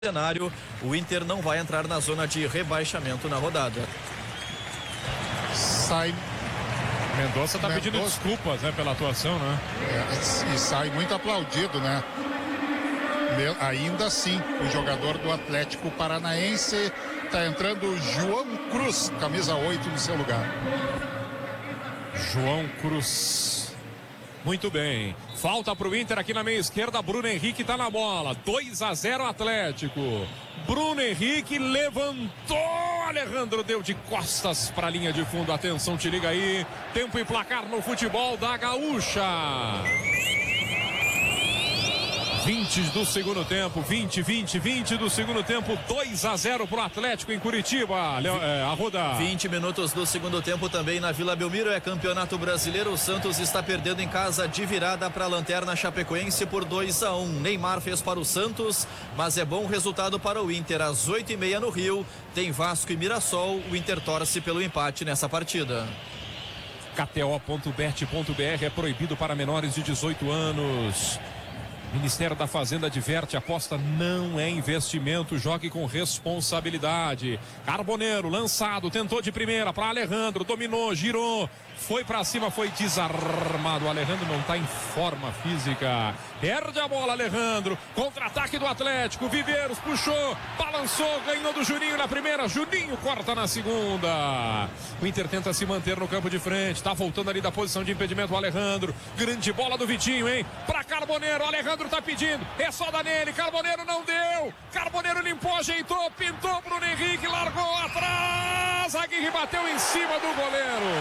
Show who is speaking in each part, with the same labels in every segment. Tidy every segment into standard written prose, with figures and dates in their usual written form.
Speaker 1: cenário, o Inter não vai entrar na zona de rebaixamento na rodada.
Speaker 2: Sai.
Speaker 3: Mendonça está pedindo desculpas, né, pela atuação, né?
Speaker 2: E sai muito aplaudido, né? Ainda assim, o jogador do Atlético Paranaense está entrando João Cruz, camisa 8 no seu lugar.
Speaker 3: João Cruz. Muito bem. Falta para o Inter aqui na meia esquerda. Bruno Henrique está na bola. 2-0 Atlético. Bruno Henrique levantou. Alejandro deu de costas para a linha de fundo. Atenção, te liga aí. Tempo e placar no futebol da Gaúcha. 20 do segundo tempo, 20 do segundo tempo, 2-0 pro Atlético em Curitiba, Arruda.
Speaker 1: 20 minutos do segundo tempo também na Vila Belmiro, é Campeonato Brasileiro. O Santos está perdendo em casa de virada para a Lanterna Chapecoense por 2-1. Neymar fez para o Santos, mas é bom resultado para o Inter. Às 8h30 no Rio, tem Vasco e Mirassol. O Inter torce pelo empate nessa partida.
Speaker 3: KTO.bet.br é proibido para menores de 18 anos. Ministério da Fazenda adverte: aposta não é investimento, jogue com responsabilidade. Carboneiro lançado, tentou de primeira para Alejandro, dominou, girou, foi para cima, foi desarmado. O Alejandro não está em forma física, perde a bola. Alejandro, contra-ataque do Atlético. Viveiros puxou, balançou, ganhou do Juninho na primeira, Juninho corta na segunda. O Inter tenta se manter no campo de frente, está voltando ali da posição de impedimento o Alejandro. Grande bola do Vitinho, hein? Para Carboneiro, Alejandro tá pedindo, é só dar nele. Carboneiro não deu, Carboneiro limpou, ajeitou, pintou, Bruno Henrique largou atrás, Aguirre bateu em cima do goleiro.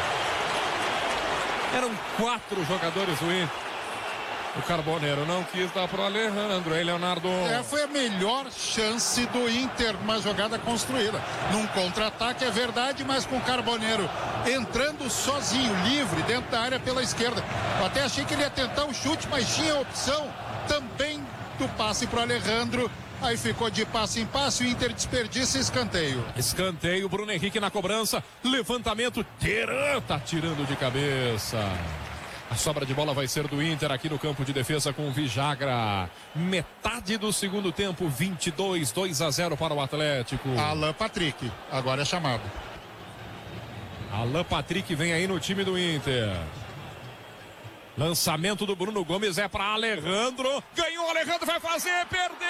Speaker 3: Eram 4 jogadores do Inter. O Carboneiro não quis dar pro Alejandro, hein, Leonardo?
Speaker 2: Foi a melhor chance do Inter, uma jogada construída num contra-ataque, é verdade, mas com o Carboneiro entrando sozinho, livre, dentro da área pela esquerda. Eu até achei que ele ia tentar um chute, mas tinha a opção também do passe pro Alejandro. Aí ficou de passe em passe, o Inter desperdiça escanteio.
Speaker 3: Escanteio, Bruno Henrique na cobrança, levantamento, Teran tá tirando de cabeça. A sobra de bola vai ser do Inter aqui no campo de defesa com o Vijagra. Metade do segundo tempo, 2-0 para o Atlético.
Speaker 2: Alan Patrick, agora é chamado.
Speaker 3: Alan Patrick vem aí no time do Inter. Lançamento do Bruno Gomes é para Alejandro. Ganhou, Alejandro vai fazer, perdeu!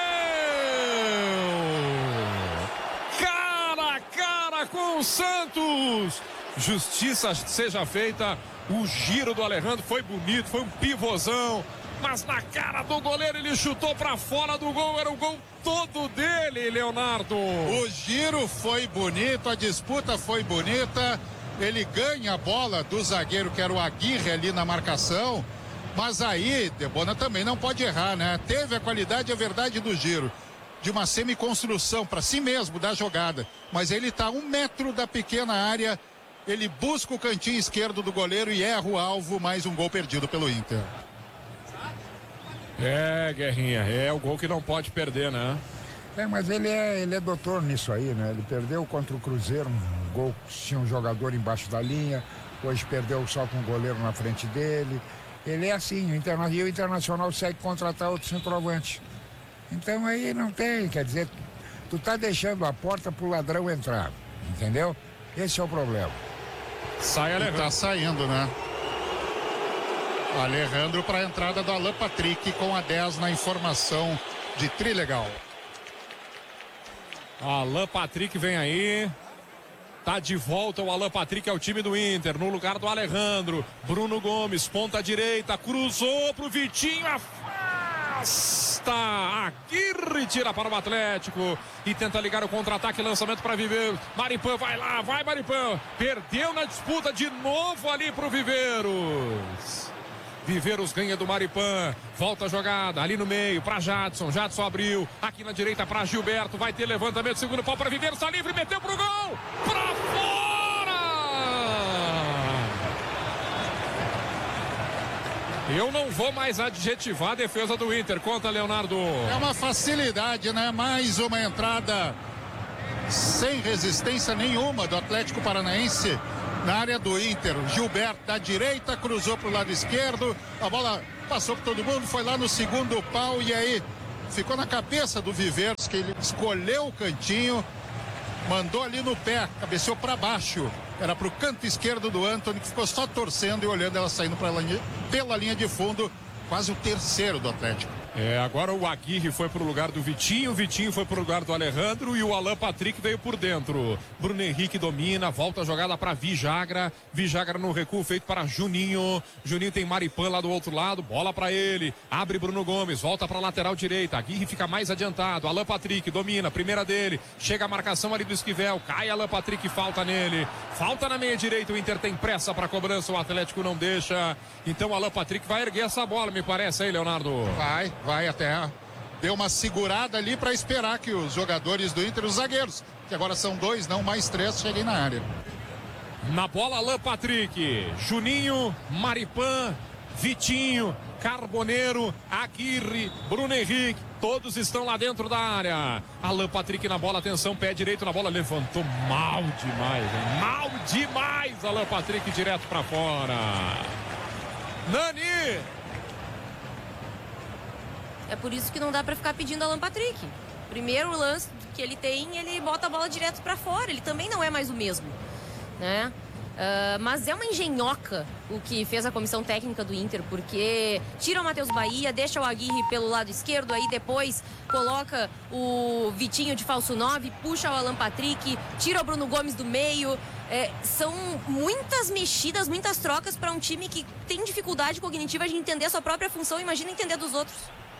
Speaker 3: Cara a cara com o Santos. Justiça seja feita. O giro do Alejandro foi bonito, foi um pivôzão, mas na cara do goleiro ele chutou para fora do gol, era o gol todo dele, Leonardo.
Speaker 2: O giro foi bonito, a disputa foi bonita, ele ganha a bola do zagueiro que era o Aguirre ali na marcação, mas aí Debona também não pode errar, né? Teve a qualidade, a verdade do giro, de uma semiconstrução para si mesmo da jogada, mas ele está a 1 metro da pequena área. Ele busca o cantinho esquerdo do goleiro e erra o alvo, mais um gol perdido pelo Inter.
Speaker 3: Guerrinha, é o gol que não pode perder, né?
Speaker 4: Mas ele é doutor nisso aí, né? Ele perdeu contra o Cruzeiro, um gol que tinha um jogador embaixo da linha, hoje perdeu só com o goleiro na frente dele. Ele é assim, e o Internacional segue contratar outro centroavante. Então aí não tem, quer dizer, tu tá deixando a porta pro ladrão entrar, entendeu? Esse é o problema.
Speaker 3: Sai Alejandro.
Speaker 2: Tá saindo, né? Alejandro para a entrada do Alan Patrick com a 10 na informação de Trilegal.
Speaker 3: Alan Patrick vem aí. Tá de volta o Alan Patrick ao time do Inter, no lugar do Alejandro. Bruno Gomes, ponta direita, cruzou pro Vitinho, afasta. Aguirre tira para o Atlético e tenta ligar o contra-ataque, lançamento para Viveiros. Maripan vai lá, vai Maripan. Perdeu na disputa de novo ali pro Viveiros. Viveiros ganha do Maripan, volta a jogada ali no meio para Jadson, Jadson abriu, aqui na direita para Gilberto, vai ter levantamento, segundo pau para Viveiros, tá livre, meteu pro gol, para fora! Eu não vou mais adjetivar a defesa do Inter, conta Leonardo.
Speaker 2: É uma facilidade, né? Mais uma entrada sem resistência nenhuma do Atlético Paranaense na área do Inter. Gilberto da direita, cruzou para o lado esquerdo, a bola passou por todo mundo, foi lá no segundo pau e aí ficou na cabeça do Viveiros, que ele escolheu o cantinho, mandou ali no pé, cabeceou para baixo. Era para o canto esquerdo do Antony, que ficou só torcendo e olhando ela saindo pela linha de fundo, quase o terceiro do Atlético.
Speaker 3: Agora o Aguirre foi pro lugar do Vitinho, o Vitinho foi pro lugar do Alejandro e o Alan Patrick veio por dentro. Bruno Henrique domina, volta a jogada para Vijagra. Vijagra no recuo feito para Juninho. Juninho tem Maripan lá do outro lado, bola para ele. Abre Bruno Gomes, volta para lateral direita. Aguirre fica mais adiantado. Alan Patrick domina, primeira dele. Chega a marcação ali do Esquivel, cai Alan Patrick, falta nele. Falta na meia direita, o Inter tem pressa para cobrança, o Atlético não deixa. Então o Alan Patrick vai erguer essa bola, me parece aí, Leonardo.
Speaker 2: Vai até. Deu uma segurada ali para esperar que os jogadores do Inter, os zagueiros, que agora são 2, não mais 3, cheguem na área.
Speaker 3: Na bola, Alan Patrick, Juninho, Maripan, Vitinho, Carboneiro, Aguirre, Bruno Henrique, todos estão lá dentro da área. Alan Patrick na bola, atenção, pé direito na bola, levantou mal demais, hein? Mal demais, Alan Patrick direto para fora. Nani!
Speaker 5: É por isso que não dá para ficar pedindo Alan Patrick. Primeiro lance que ele tem, ele bota a bola direto para fora. Ele também não é mais o mesmo, né? Mas é uma engenhoca o que fez a comissão técnica do Inter, porque tira o Matheus Bahia, deixa o Aguirre pelo lado esquerdo, aí depois coloca o Vitinho de falso 9, puxa o Alan Patrick, tira o Bruno Gomes do meio. São muitas mexidas, muitas trocas para um time que tem dificuldade cognitiva de entender a sua própria função, imagina entender dos outros.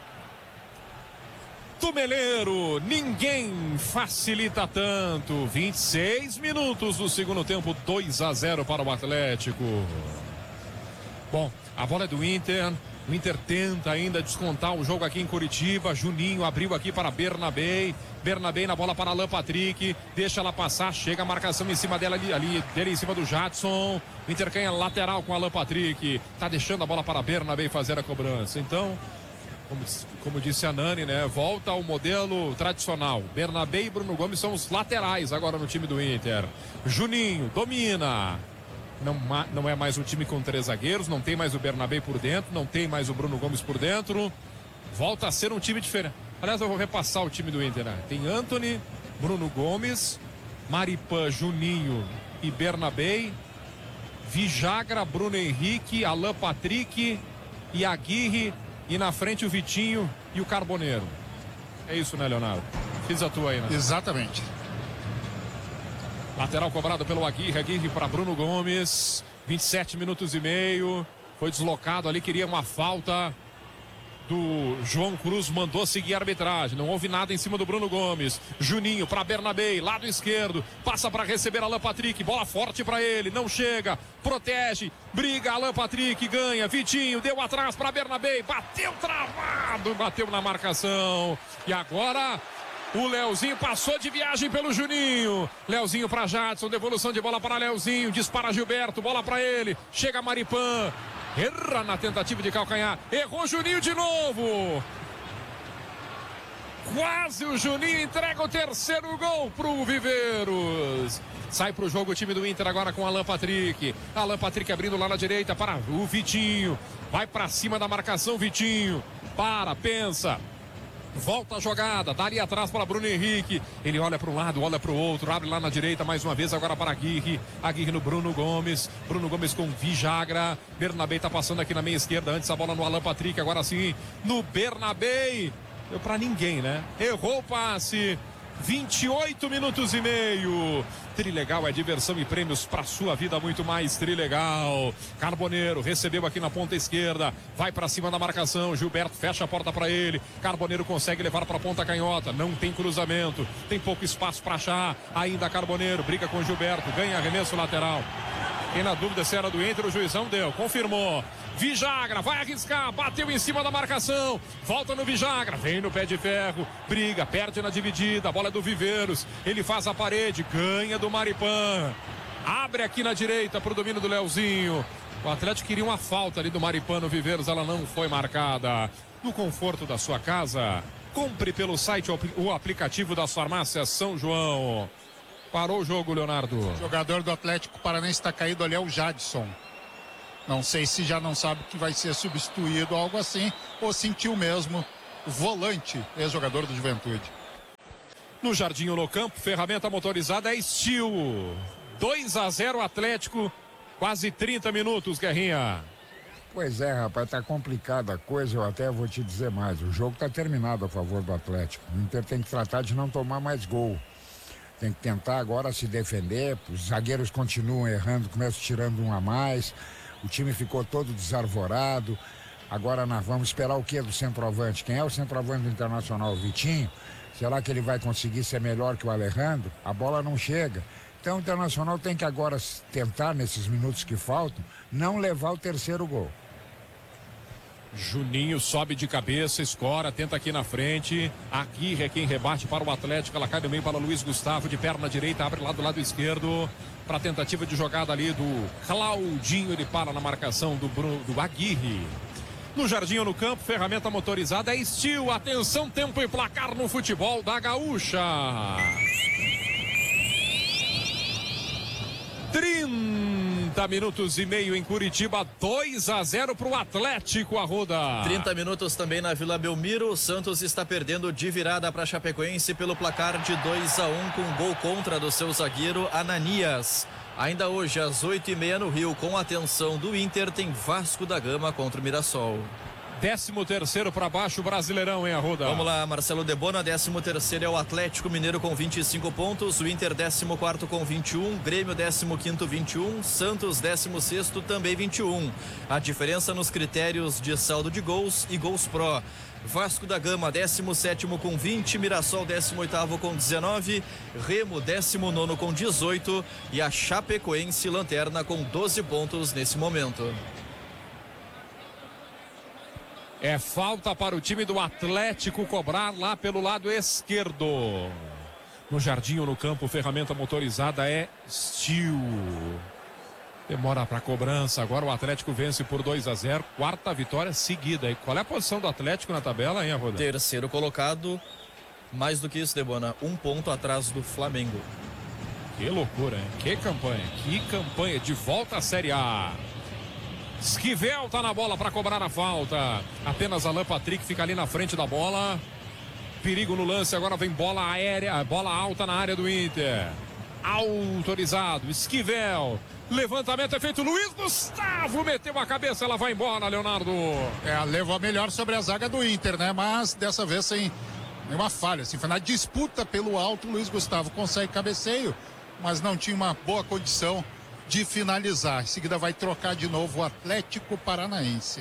Speaker 3: Tumeleiro, ninguém facilita tanto. 26 minutos do segundo tempo, 2-0 para o Atlético. Bom, a bola é do Inter. O Inter tenta ainda descontar o jogo aqui em Curitiba. Juninho abriu aqui para Bernabé. Bernabé na bola para Alan Patrick. Deixa ela passar. Chega a marcação em cima dela ali dele em cima do Jadson. O Inter ganha lateral com Alan Patrick. Tá deixando a bola para Bernabé fazer a cobrança. Então, como disse a Nani, né? Volta ao modelo tradicional. Bernabé e Bruno Gomes são os laterais agora no time do Inter. Juninho domina. Não é mais um time com 3 zagueiros. Não tem mais o Bernabé por dentro. Não tem mais o Bruno Gomes por dentro. Volta a ser um time diferente. Aliás, eu vou repassar o time do Inter, né? Tem Antony, Bruno Gomes, Maripan, Juninho e Bernabé. Vijagra, Bruno Henrique, Alan Patrick e Aguirre. E na frente o Vitinho e o Carboneiro. É isso, né, Leonardo? Fiz a tua aí, né?
Speaker 2: Exatamente.
Speaker 3: Lateral cobrado pelo Aguirre. Aguirre para Bruno Gomes. 27 minutos e meio. Foi deslocado ali, queria uma falta do João Cruz, mandou seguir a arbitragem. Não houve nada em cima do Bruno Gomes. Juninho para Bernabé, lado esquerdo. Passa para receber Alan Patrick. Bola forte para ele, não chega. Protege, briga Alan Patrick, ganha. Vitinho deu atrás para Bernabé. Bateu travado, bateu na marcação. E agora o Leozinho passou de viagem pelo Juninho. Leozinho para Jadson, devolução de bola para Leozinho. Dispara Gilberto, bola para ele. Chega Maripan. Erra na tentativa de calcanhar. Errou Juninho de novo. Quase o Juninho entrega o terceiro gol pro Viveiros. Sai pro jogo o time do Inter agora com Alan Patrick. Alan Patrick abrindo lá na direita para o Vitinho. Vai para cima da marcação, Vitinho. Pensa. Volta a jogada, dá ali atrás para Bruno Henrique. Ele olha para um lado, olha para o outro, abre lá na direita mais uma vez agora para Aguirre. Aguirre no Bruno Gomes. Bruno Gomes com Vijagra. Bernabé tá passando aqui na meia esquerda. Antes a bola no Alan Patrick, agora sim no Bernabé. Deu para ninguém, né? Errou o passe. 28 minutos e meio. Trilegal é diversão e prêmios para sua vida, muito mais Trilegal. Carboneiro recebeu aqui na ponta esquerda, vai para cima da marcação. Gilberto fecha a porta para ele. Carboneiro consegue levar para a ponta canhota, não tem cruzamento, tem pouco espaço para achar. Ainda Carboneiro briga com Gilberto, ganha arremesso lateral. Quem na dúvida se era do Inter, o juizão deu, confirmou. Vijagra vai arriscar, bateu em cima da marcação, volta no Vijagra, vem no pé de ferro, briga, perde na dividida, a bola é do Viveiros, ele faz a parede, ganha do Maripan, abre aqui na direita para o domínio do Leozinho. O Atlético queria uma falta ali do Maripan no Viveiros, ela não foi marcada. No conforto da sua casa, compre pelo site o aplicativo das farmácias São João. Parou o jogo, Leonardo.
Speaker 2: O jogador do Atlético Paranaense está caído ali, é o Jadson. Não sei se já não sabe que vai ser substituído, algo assim, ou sentiu mesmo volante, ex-jogador do Juventude.
Speaker 3: No Jardim ou no campo, ferramenta motorizada é Steel. 2-0 Atlético, quase 30 minutos, Guerrinha.
Speaker 4: Pois é, rapaz, tá complicada a coisa, eu até vou te dizer mais. O jogo tá terminado a favor do Atlético. O Inter tem que tratar de não tomar mais gol. Tem que tentar agora se defender, os zagueiros continuam errando, começam tirando um a mais. O time ficou todo desarvorado. Agora nós vamos esperar o que do centroavante? Quem é o centroavante do Internacional? O Vitinho? Será que ele vai conseguir ser melhor que o Alejandro? A bola não chega. Então o Internacional tem que agora tentar, nesses minutos que faltam, não levar o terceiro gol.
Speaker 3: Juninho sobe de cabeça, escora, tenta aqui na frente. Aguirre é quem rebate para o Atlético. Ela cai no meio para o Luiz Gustavo, de perna direita, abre lá do lado esquerdo. Para a tentativa de jogada ali do Claudinho, ele para na marcação do Aguirre. No jardim ou no campo, ferramenta motorizada é Steel. Atenção, tempo e placar no futebol da Gaúcha. 30 minutos e meio em Curitiba, 2-0 para o Atlético, Arruda.
Speaker 1: 30 minutos também na Vila Belmiro. O Santos está perdendo de virada para a Chapecoense pelo placar de 2-1 com gol contra do seu zagueiro Ananias. Ainda hoje, às 8h30 no Rio, com atenção do Inter, tem Vasco da Gama contra o Mirassol.
Speaker 3: 13º para baixo, Brasileirão, hein, Arruda?
Speaker 1: Vamos lá, Marcelo Debona. 13º é o Atlético Mineiro com 25 pontos, o Inter 14º com 21, Grêmio 15º 21, Santos 16º também 21. A diferença nos critérios de saldo de gols e gols pró. Vasco da Gama 17º com 20, Mirassol 18º com 19, Remo 19º com 18 e a Chapecoense lanterna com 12 pontos nesse momento.
Speaker 3: É falta para o time do Atlético cobrar lá pelo lado esquerdo. No jardim ou no campo, ferramenta motorizada é Steel. Demora para cobrança. Agora o Atlético vence por 2-0. Quarta vitória seguida. E qual é a posição do Atlético na tabela, hein, Arruda?
Speaker 1: Terceiro colocado. Mais do que isso, Debona, 1 ponto atrás do Flamengo.
Speaker 3: Que loucura, hein? Que campanha. Que campanha. De volta à Série A. Esquivel tá na bola para cobrar a falta. Apenas Alan Patrick fica ali na frente da bola. Perigo no lance, agora vem bola aérea, bola alta na área do Inter. Autorizado, Esquivel. Levantamento é feito, Luiz Gustavo meteu a cabeça, ela vai embora, Leonardo.
Speaker 2: Levou a melhor sobre a zaga do Inter, né? Mas dessa vez sem nenhuma falha. Assim, foi na disputa pelo alto, Luiz Gustavo consegue cabeceio, mas não tinha uma boa condição de finalizar. Em seguida vai trocar de novo o Atlético Paranaense.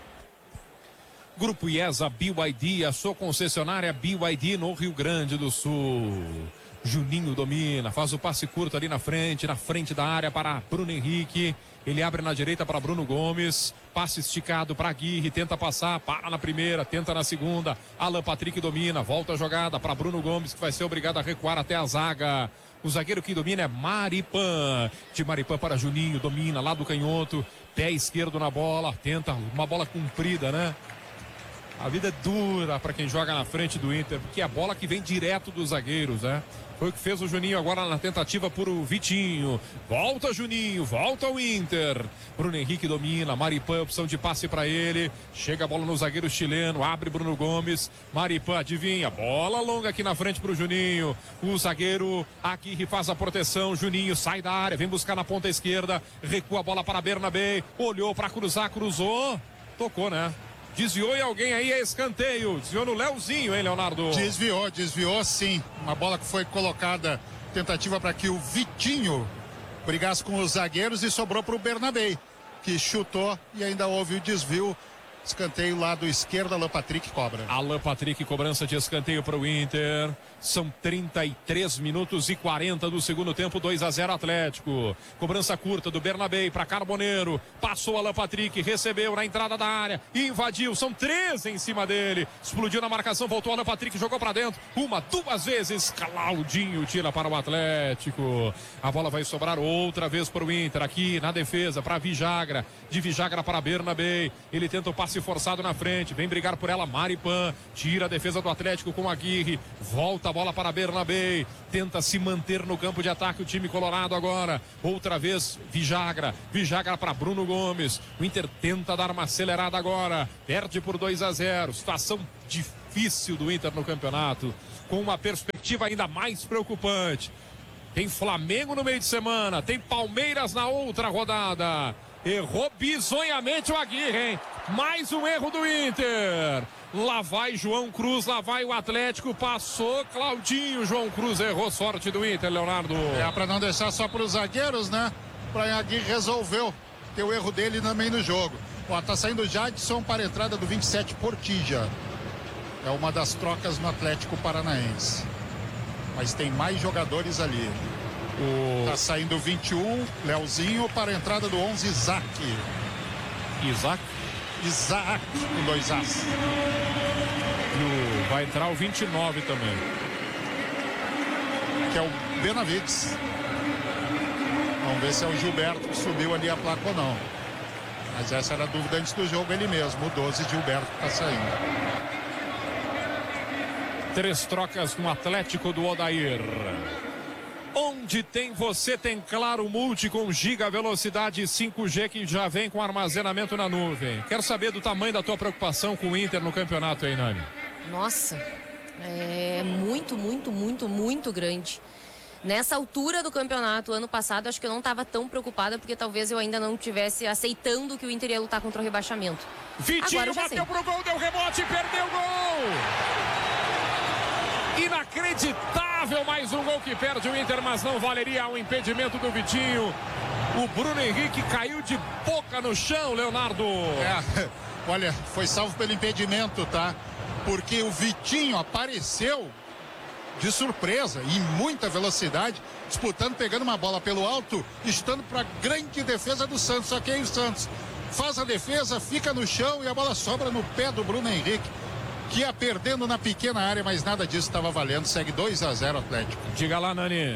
Speaker 3: Grupo IESA BYD, a sua concessionária BYD no Rio Grande do Sul. Juninho domina, faz o passe curto ali na frente da área para Bruno Henrique. Ele abre na direita para Bruno Gomes. Passe esticado para Aguirre, tenta passar, para na primeira, tenta na segunda. Alan Patrick domina, volta a jogada para Bruno Gomes, que vai ser obrigado a recuar até a zaga. O zagueiro que domina é Maripan. De Maripan para Juninho, domina lá do canhoto. Pé esquerdo na bola, tenta uma bola comprida, né? A vida é dura para quem joga na frente do Inter, porque é a bola que vem direto dos zagueiros, né? Foi o que fez o Juninho agora na tentativa por o Vitinho. Volta Juninho, volta o Inter. Bruno Henrique domina, Maripan, opção de passe para ele. Chega a bola no zagueiro chileno, abre Bruno Gomes. Maripan, adivinha, bola longa aqui na frente para o Juninho. O zagueiro Aguirre faz a proteção, Juninho sai da área, vem buscar na ponta esquerda. Recua a bola para Bernabé, olhou para cruzar, cruzou. Tocou, né? Desviou e alguém aí, é escanteio. Desviou no Leozinho, hein, Leonardo?
Speaker 2: Desviou sim. Uma bola que foi colocada, tentativa para que o Vitinho brigasse com os zagueiros e sobrou para o Bernabé, que chutou e ainda houve o desvio. Escanteio lado esquerdo, Alan Patrick cobra.
Speaker 3: Alan Patrick, cobrança de escanteio para o Inter. São 33 minutos e 40 do segundo tempo, 2-0 Atlético. Cobrança curta do Bernabé para Carboneiro. Passou Alan Patrick, recebeu na entrada da área, invadiu, são 13 em cima dele. Explodiu na marcação, voltou Alan Patrick, jogou para dentro. 1, 2 vezes, Claudinho tira para o Atlético. A bola vai sobrar outra vez para o Inter, aqui na defesa, para Vijagra. De Vijagra para Bernabé. Ele tenta o passe forçado na frente, vem brigar por ela Maripan, tira a defesa do Atlético com Aguirre, volta a bola para Bernabé, tenta se manter no campo de ataque o time colorado agora, outra vez Vijagra para Bruno Gomes, o Inter tenta dar uma acelerada agora, perde por 2-0, situação difícil do Inter no campeonato, com uma perspectiva ainda mais preocupante. Tem Flamengo no meio de semana, tem Palmeiras na outra rodada. Errou bizonhamente o Aguirre, hein? Mais um erro do Inter. Lá vai João Cruz, lá vai o Atlético, passou Claudinho, João Cruz errou, sorte do Inter, Leonardo.
Speaker 2: Para não deixar só para os zagueiros, né? Para Aguirre resolveu ter o erro dele também no jogo. Ó, tá saindo Jadson para a entrada do 27, Portilla. É uma das trocas no Atlético Paranaense. Mas tem mais jogadores ali. Tá saindo o 21, Leozinho, para a entrada do 11, Isaac. Isaac, com 2 As.
Speaker 3: Vai entrar o 29 também.
Speaker 2: Que é o Benavides. Vamos ver se é o Gilberto que subiu ali a placa ou não. Mas essa era a dúvida antes do jogo, ele mesmo. O 12, Gilberto, está saindo.
Speaker 3: 3 trocas no Atlético do Odair. Onde tem você, tem Claro Multi com giga velocidade 5G que já vem com armazenamento na nuvem. Quero saber do tamanho da tua preocupação com o Inter no campeonato, hein, Nani?
Speaker 5: Nossa, é muito grande. Nessa altura do campeonato, ano passado, acho que eu não estava tão preocupada, porque talvez eu ainda não estivesse aceitando que o Inter ia lutar contra o rebaixamento.
Speaker 3: Vitinho bateu pro gol, deu rebote, perdeu o gol! Inacreditável, mais um gol que perde o Inter, mas não valeria o impedimento do Vitinho. O Bruno Henrique caiu de boca no chão, Leonardo.
Speaker 2: Olha, foi salvo pelo impedimento, tá? Porque o Vitinho apareceu de surpresa, em muita velocidade, disputando, pegando uma bola pelo alto, estando para a grande defesa do Santos. Só que aí o Santos faz a defesa, fica no chão e a bola sobra no pé do Bruno Henrique, que ia perdendo na pequena área, mas nada disso estava valendo. Segue 2-0 Atlético.
Speaker 3: Diga lá, Nani.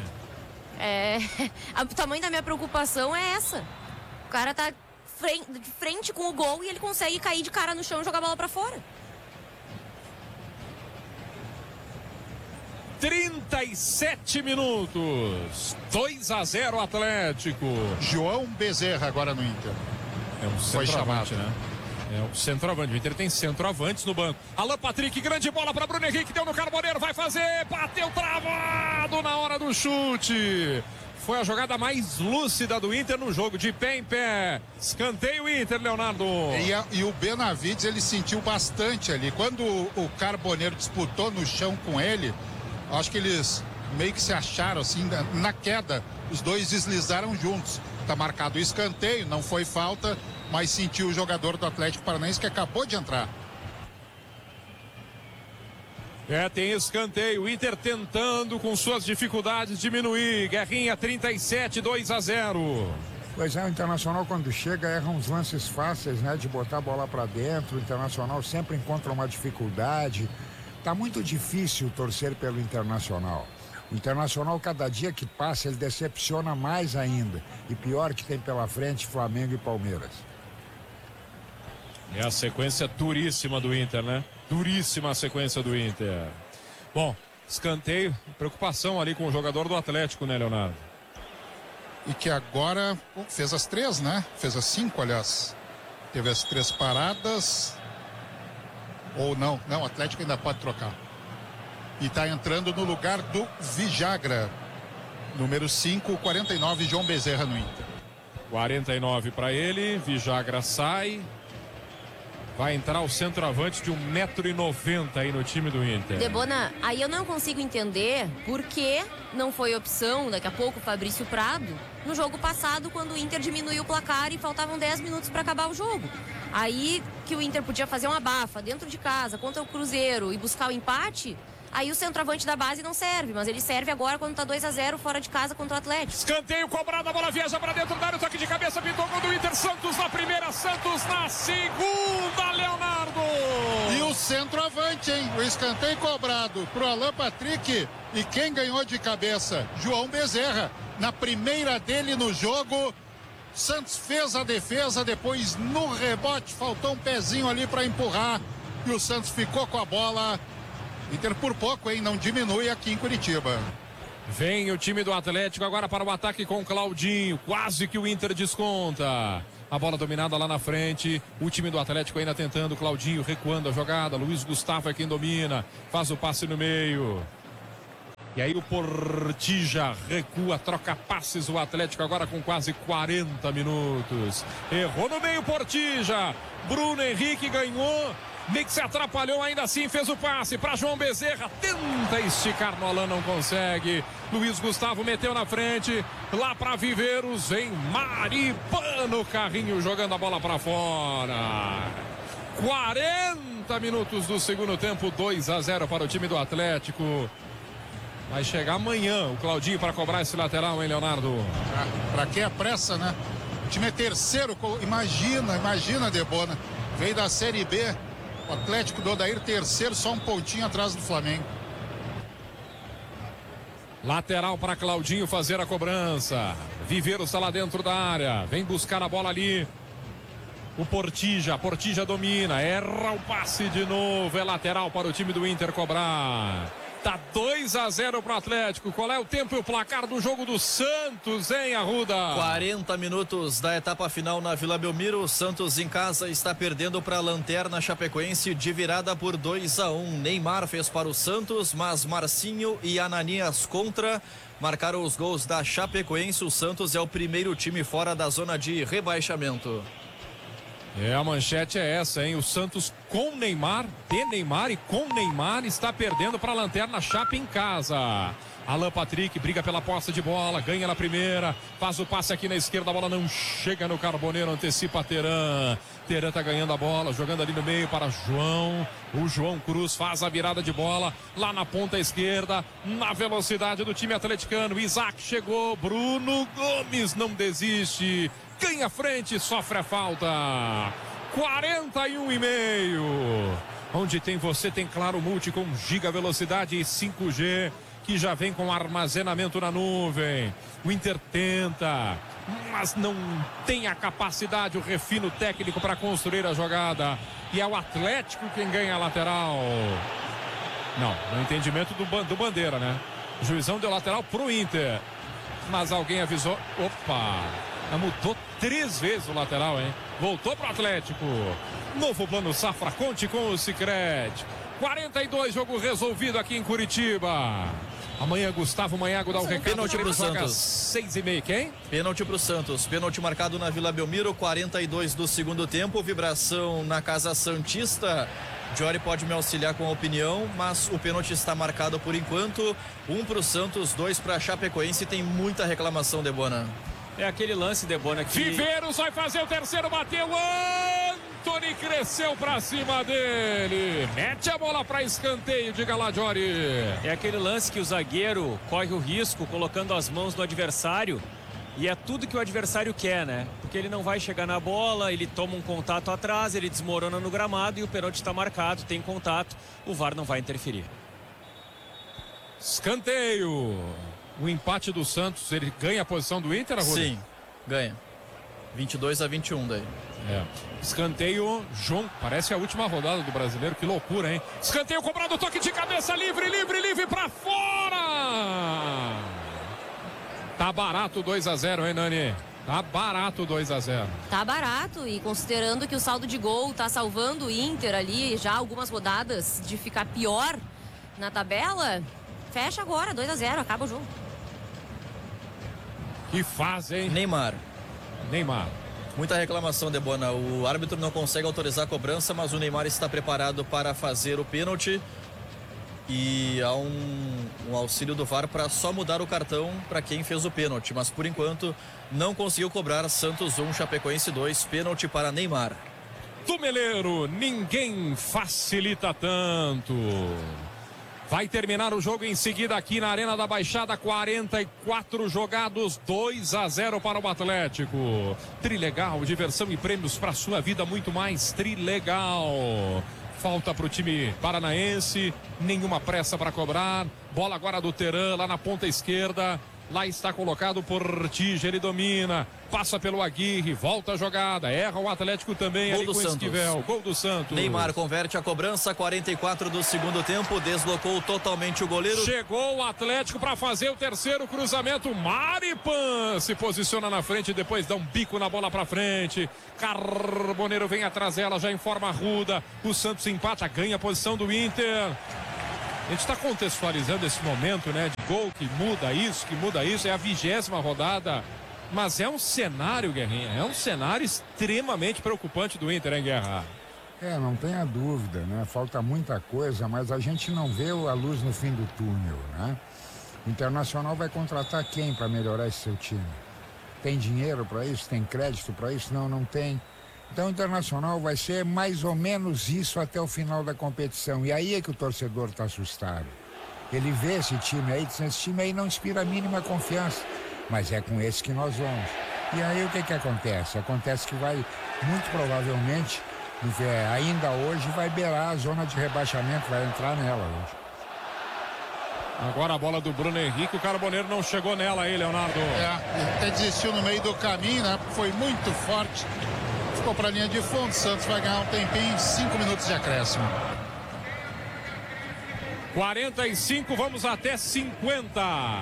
Speaker 5: O tamanho da minha preocupação é essa. O cara tá de frente com o gol e ele consegue cair de cara no chão e jogar a bola para fora.
Speaker 3: 37 minutos. 2-0 Atlético.
Speaker 2: João Bezerra agora no Inter.
Speaker 3: É um centroavante, né? É um centroavante. O Inter tem centroavantes no banco. Alan Patrick, grande bola para Bruno Henrique. Deu no Carboneiro, vai fazer. Bateu travado na hora do chute. Foi a jogada mais lúcida do Inter no jogo, de pé em pé. Escanteio Inter, Leonardo.
Speaker 2: E o Benavides, ele sentiu bastante ali. Quando o Carboneiro disputou no chão com ele, acho que eles meio que se acharam assim, na queda. Os dois deslizaram juntos. Tá marcado o escanteio, não foi falta, mas sentiu o jogador do Atlético Paranaense que acabou de entrar.
Speaker 3: Tem escanteio, o Inter tentando com suas dificuldades diminuir. Guerrinha 37, 2-0.
Speaker 4: Pois é, o Internacional quando chega erra uns lances fáceis, né, de botar a bola para dentro. O Internacional sempre encontra uma dificuldade. Tá muito difícil torcer pelo Internacional. O Internacional, cada dia que passa, ele decepciona mais ainda. E pior que tem pela frente Flamengo e Palmeiras.
Speaker 3: É a sequência duríssima do Inter, né? Duríssima a sequência do Inter. Bom, escanteio, preocupação ali com o jogador do Atlético, né, Leonardo?
Speaker 2: E que agora fez as 3, né? Fez as 5, aliás. Teve as 3 paradas. Ou não, o Atlético ainda pode trocar. E está entrando no lugar do Vijagra. Número 5, 49, João Bezerra no Inter.
Speaker 3: 49 para ele, Vijagra sai. Vai entrar o centroavante de 1,90 m aí no time do Inter.
Speaker 5: Debona, aí eu não consigo entender por que não foi opção, daqui a pouco, o Fabrício Prado, no jogo passado, quando o Inter diminuiu o placar e faltavam 10 minutos para acabar o jogo. Aí que o Inter podia fazer uma abafa dentro de casa contra o Cruzeiro e buscar o empate, aí o centroavante da base não serve, mas ele serve agora quando tá 2-0 fora de casa contra o Atlético.
Speaker 3: Escanteio cobrado, a bola viaja para dentro da área, toque de cabeça, pintou gol do Inter. Santos na primeira, Santos na segunda, Leonardo.
Speaker 2: E o centroavante, hein? O escanteio cobrado pro Alan Patrick. E quem ganhou de cabeça? João Bezerra. Na primeira dele no jogo, Santos fez a defesa, depois no rebote faltou um pezinho ali para empurrar e o Santos ficou com a bola. Inter por pouco, hein? Não diminui aqui em Curitiba.
Speaker 3: Vem o time do Atlético agora para o ataque com Claudinho. Quase que o Inter desconta. A bola dominada lá na frente. O time do Atlético ainda tentando. Claudinho recuando a jogada. Luiz Gustavo é quem domina. Faz o passe no meio. E aí o Portilla recua, troca passes. O Atlético agora com quase 40 minutos. Errou no meio Portilla. Bruno Henrique ganhou. Nick se atrapalhou, ainda assim fez o passe para João Bezerra. Tenta esticar no Alain, não consegue. Luiz Gustavo meteu na frente. Lá para Viveiros, vem Maripano. Carrinho jogando a bola para fora. 40 minutos do segundo tempo, 2-0 para o time do Atlético. Vai chegar amanhã o Claudinho para cobrar esse lateral, hein, Leonardo?
Speaker 2: Pra que a pressa, né? O time é terceiro, imagina, Debona. Veio da Série B. O Atlético do Odair terceiro, só um pontinho atrás do Flamengo.
Speaker 3: Lateral para Claudinho fazer a cobrança. Viveiros está lá dentro da área. Vem buscar a bola ali. O Portilla domina. Erra o passe de novo. É lateral para o time do Inter cobrar. Tá 2-0 para o Atlético. Qual é o tempo e o placar do jogo do Santos, hein, Arruda?
Speaker 1: 40 minutos da etapa final na Vila Belmiro. O Santos em casa está perdendo para a Lanterna Chapecoense de virada por 2-1. Neymar fez para o Santos, mas Marcinho e Ananias contra marcaram os gols da Chapecoense. O Santos é o primeiro time fora da zona de rebaixamento.
Speaker 3: A manchete é essa, hein? O Santos com Neymar, de Neymar e com Neymar está perdendo para a Lanterna Chape em casa. Alan Patrick briga pela posse de bola, ganha na primeira, faz o passe aqui na esquerda, a bola não chega no Carboneiro, antecipa Teran. Teran tá ganhando a bola, jogando ali no meio para João. O João Cruz faz a virada de bola lá na ponta esquerda, na velocidade do time atleticano. Isaac chegou, Bruno Gomes não desiste. Ganha a frente, sofre a falta. 41,5. Onde tem você, tem Claro Multi com giga velocidade e 5G, que já vem com armazenamento na nuvem. O Inter tenta, mas não tem a capacidade, o refino técnico para construir a jogada. E é o Atlético quem ganha a lateral. Não, no entendimento do Bandeira, né? O juizão deu lateral pro Inter. Mas alguém avisou. Opa! Mudou 3 vezes o lateral, hein? Voltou pro Atlético. Novo plano Safra, conte com o Sicredi. 42, jogo resolvido aqui em Curitiba. Amanhã Gustavo Manhago dá o recado.
Speaker 1: Pênalti pro Santos.
Speaker 3: 6,5, quem?
Speaker 1: Pênalti pro Santos. Pênalti marcado na Vila Belmiro, 42 do segundo tempo. Vibração na Casa Santista. Jory pode me auxiliar com a opinião, mas o pênalti está marcado por enquanto. 1 pro Santos, 2 pra Chapecoense. Tem muita reclamação, Debona.
Speaker 6: É aquele lance, Debona, que...
Speaker 3: Viveiros vai fazer o terceiro, bateu, Antony cresceu pra cima dele, mete a bola pra escanteio, diga lá, Jory.
Speaker 6: É aquele lance que o zagueiro corre o risco colocando as mãos no adversário, e é tudo que o adversário quer, né? Porque ele não vai chegar na bola, ele toma um contato atrás, ele desmorona no gramado e o pênalti está marcado, tem contato, o VAR não vai interferir.
Speaker 3: Escanteio. O empate do Santos, ele ganha a posição do Inter, Arruda?
Speaker 1: Sim, ganha. 22-21 daí.
Speaker 3: Escanteio, João, parece a última rodada do Brasileiro, que loucura, hein? Escanteio cobrado, toque de cabeça, livre pra fora! Tá barato 2-0, hein, Nani? Tá barato 2-0.
Speaker 5: Tá barato, e considerando que o saldo de gol tá salvando o Inter ali já algumas rodadas de ficar pior na tabela, fecha agora, 2-0, acaba o jogo.
Speaker 3: Que faz, hein?
Speaker 1: Neymar.
Speaker 3: Muita
Speaker 1: reclamação, Debona. O árbitro não consegue autorizar a cobrança, mas o Neymar está preparado para fazer o pênalti. E há um auxílio do VAR para só mudar o cartão para quem fez o pênalti. Mas por enquanto não conseguiu cobrar. Santos 1, Chapecoense 2, pênalti para Neymar.
Speaker 3: Tumeleiro, ninguém facilita tanto. Vai terminar o jogo em seguida aqui na Arena da Baixada, 44 jogados, 2-0 para o Atlético. Trilegal, diversão e prêmios para sua vida, muito mais Trilegal. Falta para o time paranaense, nenhuma pressa para cobrar. Bola agora do Teran lá na ponta esquerda. Lá está colocado por Tija, ele domina, passa pelo Aguirre, volta a jogada, erra o Atlético também ali com o Esquivel. Gol do Santos.
Speaker 1: Neymar converte a cobrança, 44 do segundo tempo, deslocou totalmente o goleiro.
Speaker 3: Chegou o Atlético para fazer o terceiro cruzamento. Maripan se posiciona na frente, depois dá um bico na bola para frente. Carboneiro vem atrás dela, já em forma ruda. O Santos empata, ganha a posição do Inter. A gente está contextualizando esse momento, né? De gol que muda isso. É a 20ª rodada. Mas é um cenário, Guerrinha, é um cenário extremamente preocupante do Inter, hein, Guerra?
Speaker 4: Não tenha dúvida, né? Falta muita coisa, mas a gente não vê a luz no fim do túnel, né? O Internacional vai contratar quem para melhorar esse seu time? Tem dinheiro para isso? Tem crédito para isso? Não tem. Então o Internacional vai ser mais ou menos isso até o final da competição. E aí é que o torcedor está assustado. Ele vê esse time aí, diz, esse time aí não inspira a mínima confiança. Mas é com esse que nós vamos. E aí o que acontece? Acontece que vai, muito provavelmente, ainda hoje, vai beirar a zona de rebaixamento, vai entrar nela hoje.
Speaker 3: Agora a bola do Bruno Henrique, o Carboneiro não chegou nela aí, Leonardo.
Speaker 2: Até desistiu no meio do caminho, né? Foi muito forte. Ficou para a linha de fundo, Santos vai ganhar um tempinho, 5 minutos de acréscimo.
Speaker 3: 45, vamos até 50.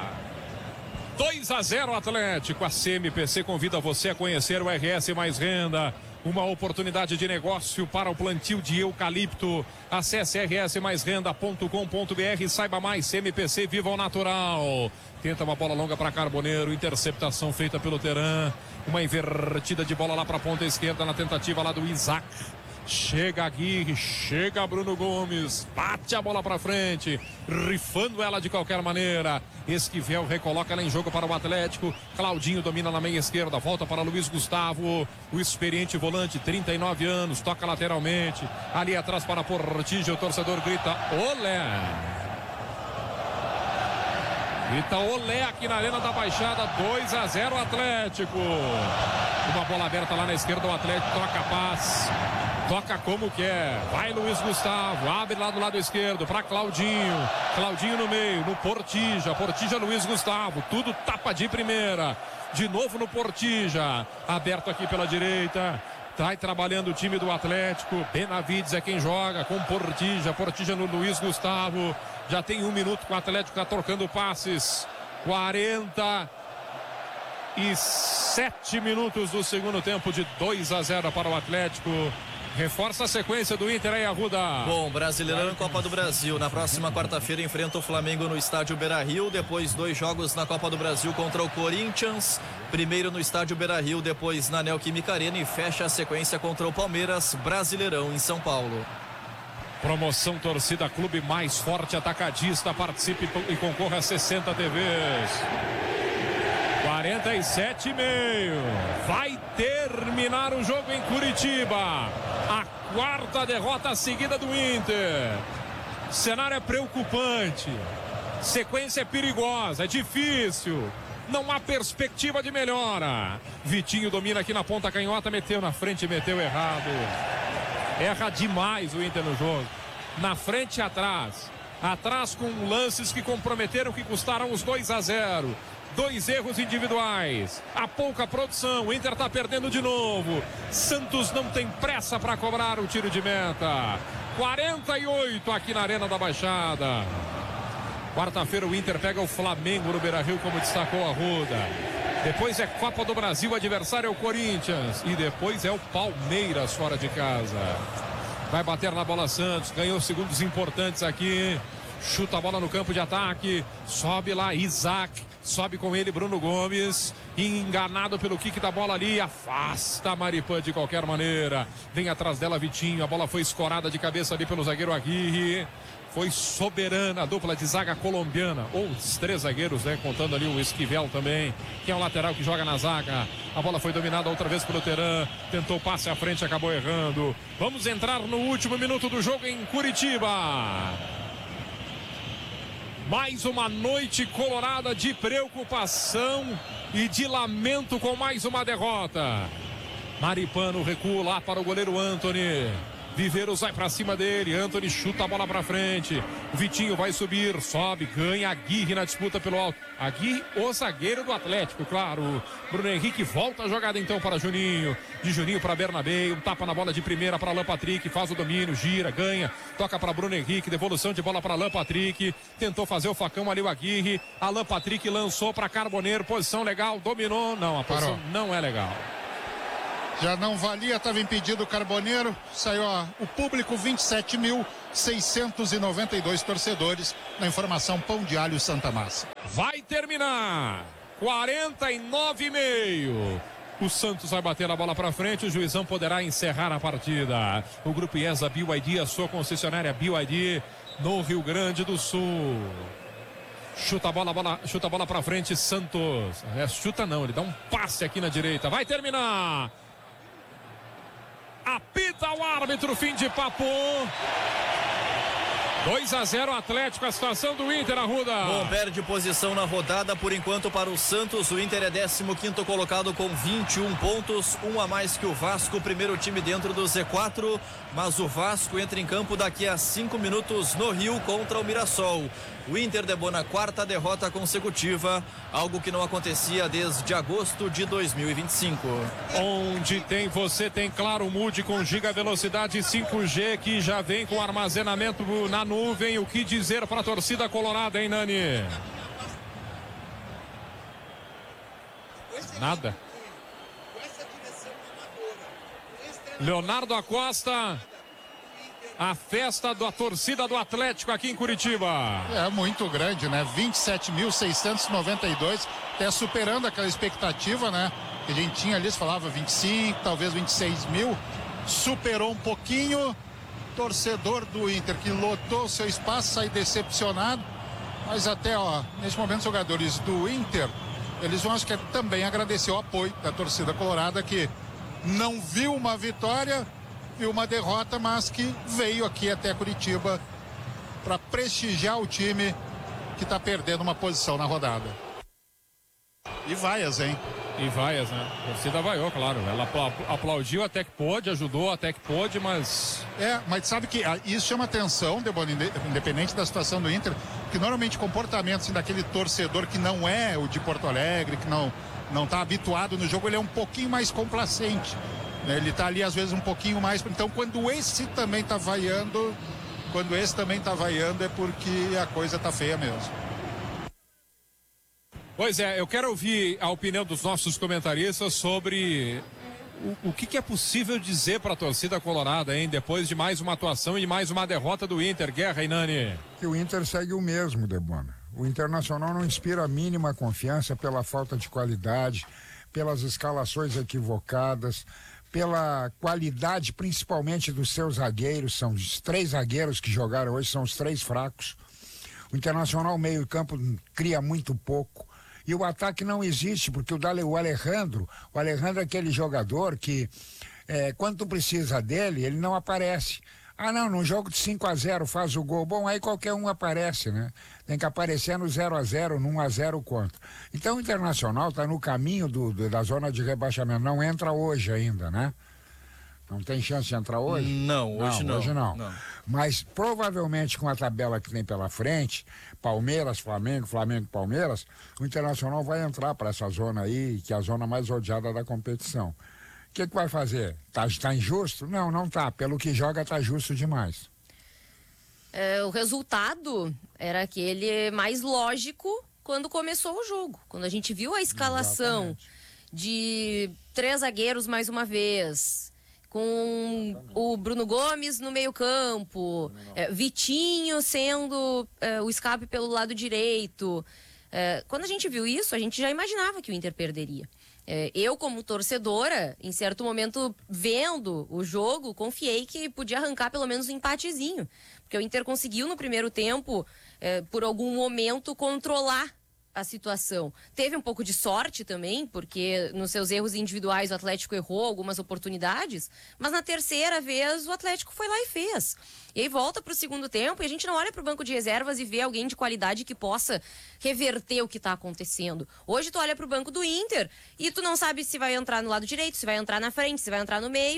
Speaker 3: 2-0 Atlético. A CMPC convida você a conhecer o RS Mais Renda. Uma oportunidade de negócio para o plantio de eucalipto. Acesse rsmaisrenda.com.br e saiba mais. CMPC, viva o natural. Tenta uma bola longa para Carboneiro. Interceptação feita pelo Teran. Uma invertida de bola lá para a ponta esquerda na tentativa lá do Isaac. Chega Aguirre, chega Bruno Gomes, bate a bola para frente, rifando ela de qualquer maneira. Esquivel recoloca ela em jogo para o Atlético. Claudinho domina na meia esquerda, volta para Luiz Gustavo, o experiente volante, 39 anos, toca lateralmente. Ali atrás para Portija, o torcedor grita olé. Grita olé aqui na Arena da Baixada. 2-0 Atlético. Uma bola aberta lá na esquerda, o Atlético troca a paz. Toca como quer, vai Luiz Gustavo, abre lá do lado esquerdo para Claudinho, Claudinho no meio, no Portija, Luiz Gustavo, tudo tapa de primeira, de novo no Portija, aberto aqui pela direita, vai trabalhando o time do Atlético, Benavides é quem joga com Portija no Luiz Gustavo, já tem 1 minuto que o Atlético está trocando passes, 47 minutos do segundo tempo de 2-0 para o Atlético. Reforça a sequência do Inter aí, Arruda.
Speaker 1: Bom, Brasileirão Copa do Brasil. Na próxima quarta-feira enfrenta o Flamengo no estádio Beira-Rio. Depois 2 jogos na Copa do Brasil contra o Corinthians. Primeiro no estádio Beira-Rio, depois na Neoquímica Arena e fecha a sequência contra o Palmeiras. Brasileirão em São Paulo.
Speaker 3: Promoção Torcida Clube mais forte atacadista. Participe e concorra a 60 TVs. 47,5. Vai terminar o jogo em Curitiba. A 4ª derrota seguida do Inter. O cenário é preocupante. Sequência é perigosa, é difícil. Não há perspectiva de melhora. Vitinho domina aqui na ponta canhota, meteu na frente, meteu errado. Erra demais o Inter no jogo. Na frente e atrás. Atrás com lances que comprometeram, que custaram os 2-0. 2 erros individuais, a pouca produção, o Inter está perdendo de novo. Santos não tem pressa para cobrar o tiro de meta. 48 aqui na Arena da Baixada. Quarta-feira o Inter pega o Flamengo no Beira-Rio, como destacou a Arruda. Depois é Copa do Brasil, o adversário é o Corinthians. E depois é o Palmeiras fora de casa. Vai bater na bola Santos, ganhou segundos importantes aqui. Chuta a bola no campo de ataque, sobe lá Isaac. Sobe com ele Bruno Gomes, enganado pelo kick da bola ali, afasta a Maripan de qualquer maneira, vem atrás dela Vitinho, a bola foi escorada de cabeça ali pelo zagueiro Aguirre, foi soberana a dupla de zaga colombiana, ou os 3 zagueiros, né, contando ali o Esquivel também, que é o lateral que joga na zaga, a bola foi dominada outra vez pelo Teran, tentou passe à frente, acabou errando. Vamos entrar no último minuto do jogo em Curitiba. Mais uma noite colorada de preocupação e de lamento com mais uma derrota. Maripano recua lá para o goleiro Antony. Viveiros vai pra cima dele, Antony chuta a bola pra frente, o Vitinho vai subir, sobe, ganha Aguirre na disputa pelo alto. Aguirre, o zagueiro do Atlético, claro. Bruno Henrique volta a jogada então para Juninho, de Juninho para Bernabé, um tapa na bola de primeira para Alan Patrick, faz o domínio, gira, ganha, toca para Bruno Henrique, devolução de bola para Alan Patrick, tentou fazer o facão ali o Aguirre, Alan Patrick lançou para Carboneiro, posição legal, dominou, não, a posição não é legal.
Speaker 2: Já não valia, estava impedido o Carboneiro. Saiu o público, 27.692 torcedores. Na informação, Pão de Alho Santa Massa.
Speaker 3: Vai terminar. 49,5. O Santos vai bater a bola para frente. O juizão poderá encerrar a partida. O Grupo IESA BYD, a sua concessionária BYD no Rio Grande do Sul. Chuta a bola para frente, Santos. Chuta não, ele dá um passe aqui na direita. Vai terminar. Apita o árbitro, fim de papo. 2-0 Atlético, a situação do Inter, Arruda.
Speaker 1: Bom, perde posição na rodada por enquanto para o Santos. O Inter é 15º colocado com 21 pontos, um a mais que o Vasco, o primeiro time dentro do Z4, mas o Vasco entra em campo daqui a 5 minutos no Rio contra o Mirassol. O Inter debona 4ª derrota consecutiva, algo que não acontecia desde agosto de 2025.
Speaker 3: Onde tem você, tem Claro Mude com giga velocidade 5G que já vem com armazenamento na nuvem. O que dizer para a torcida colorada, hein, Nani? Nada. Leonardo Acosta. A festa da torcida do Atlético aqui em Curitiba.
Speaker 2: É muito grande, né? 27.692, até superando aquela expectativa, né? Que a gente tinha ali, se falava 25, talvez 26 mil. Superou um pouquinho. Torcedor do Inter que lotou seu espaço, sai decepcionado. Mas até, nesse momento, os jogadores do Inter, eles vão, acho que também agradecer o apoio da torcida colorada, que não viu uma vitória, viu uma derrota, mas que veio aqui até Curitiba para prestigiar o time que está perdendo uma posição na rodada. E vaias, hein?
Speaker 3: E vaias, né? A torcida vaiou, claro. Ela aplaudiu até que pôde, ajudou até que pôde, mas...
Speaker 2: Mas sabe que isso chama atenção, Debona, independente da situação do Inter, que normalmente comportamento assim, daquele torcedor que não é o de Porto Alegre, que não está habituado no jogo, ele é um pouquinho mais complacente. Ele está ali, às vezes, um pouquinho mais. Então, quando esse também está vaiando, é porque a coisa está feia mesmo.
Speaker 3: Pois é, eu quero ouvir a opinião dos nossos comentaristas sobre o que é possível dizer para a torcida colorada, hein? Depois de mais uma atuação e mais uma derrota do Inter. Guerra, hein, Nani?
Speaker 4: Que o Inter segue o mesmo, Debona. O Internacional não inspira a mínima confiança pela falta de qualidade, pelas escalações equivocadas, pela qualidade principalmente dos seus zagueiros. São os 3 zagueiros que jogaram hoje, são os 3 fracos. O Internacional meio campo cria muito pouco e o ataque não existe, porque o Alejandro é aquele jogador que quando tu precisa dele, ele não aparece. Num jogo de 5-0 faz o gol, bom, aí qualquer um aparece, né? Tem que aparecer no 0-0, no 1-0 contra. Então o Internacional está no caminho da zona de rebaixamento, não entra hoje ainda, né? Não tem chance de entrar hoje?
Speaker 1: Não, hoje não.
Speaker 4: Mas provavelmente com a tabela que tem pela frente, Palmeiras, Flamengo, Palmeiras, o Internacional vai entrar para essa zona aí, que é a zona mais odiada da competição. O que vai fazer? Tá injusto? Não tá. Pelo que joga, tá justo demais.
Speaker 5: O resultado era aquele mais lógico quando começou o jogo. Quando a gente viu a escalação de 3 zagueiros mais uma vez, com o Bruno Gomes no meio-campo, Vitinho sendo o escape pelo lado direito. Quando a gente viu isso, a gente já imaginava que o Inter perderia. Eu, como torcedora, em certo momento, vendo o jogo, confiei que podia arrancar pelo menos um empatezinho. Porque o Inter conseguiu, no primeiro tempo, por algum momento, controlar a situação. Teve um pouco de sorte também, porque nos seus erros individuais o Atlético errou algumas oportunidades, mas na terceira vez o Atlético foi lá e fez. E aí volta para o segundo tempo e a gente não olha para o banco de reservas e vê alguém de qualidade que possa reverter o que está acontecendo. Hoje tu olha para o banco do Inter e tu não sabe se vai entrar no lado direito, se vai entrar na frente, se vai entrar no meio,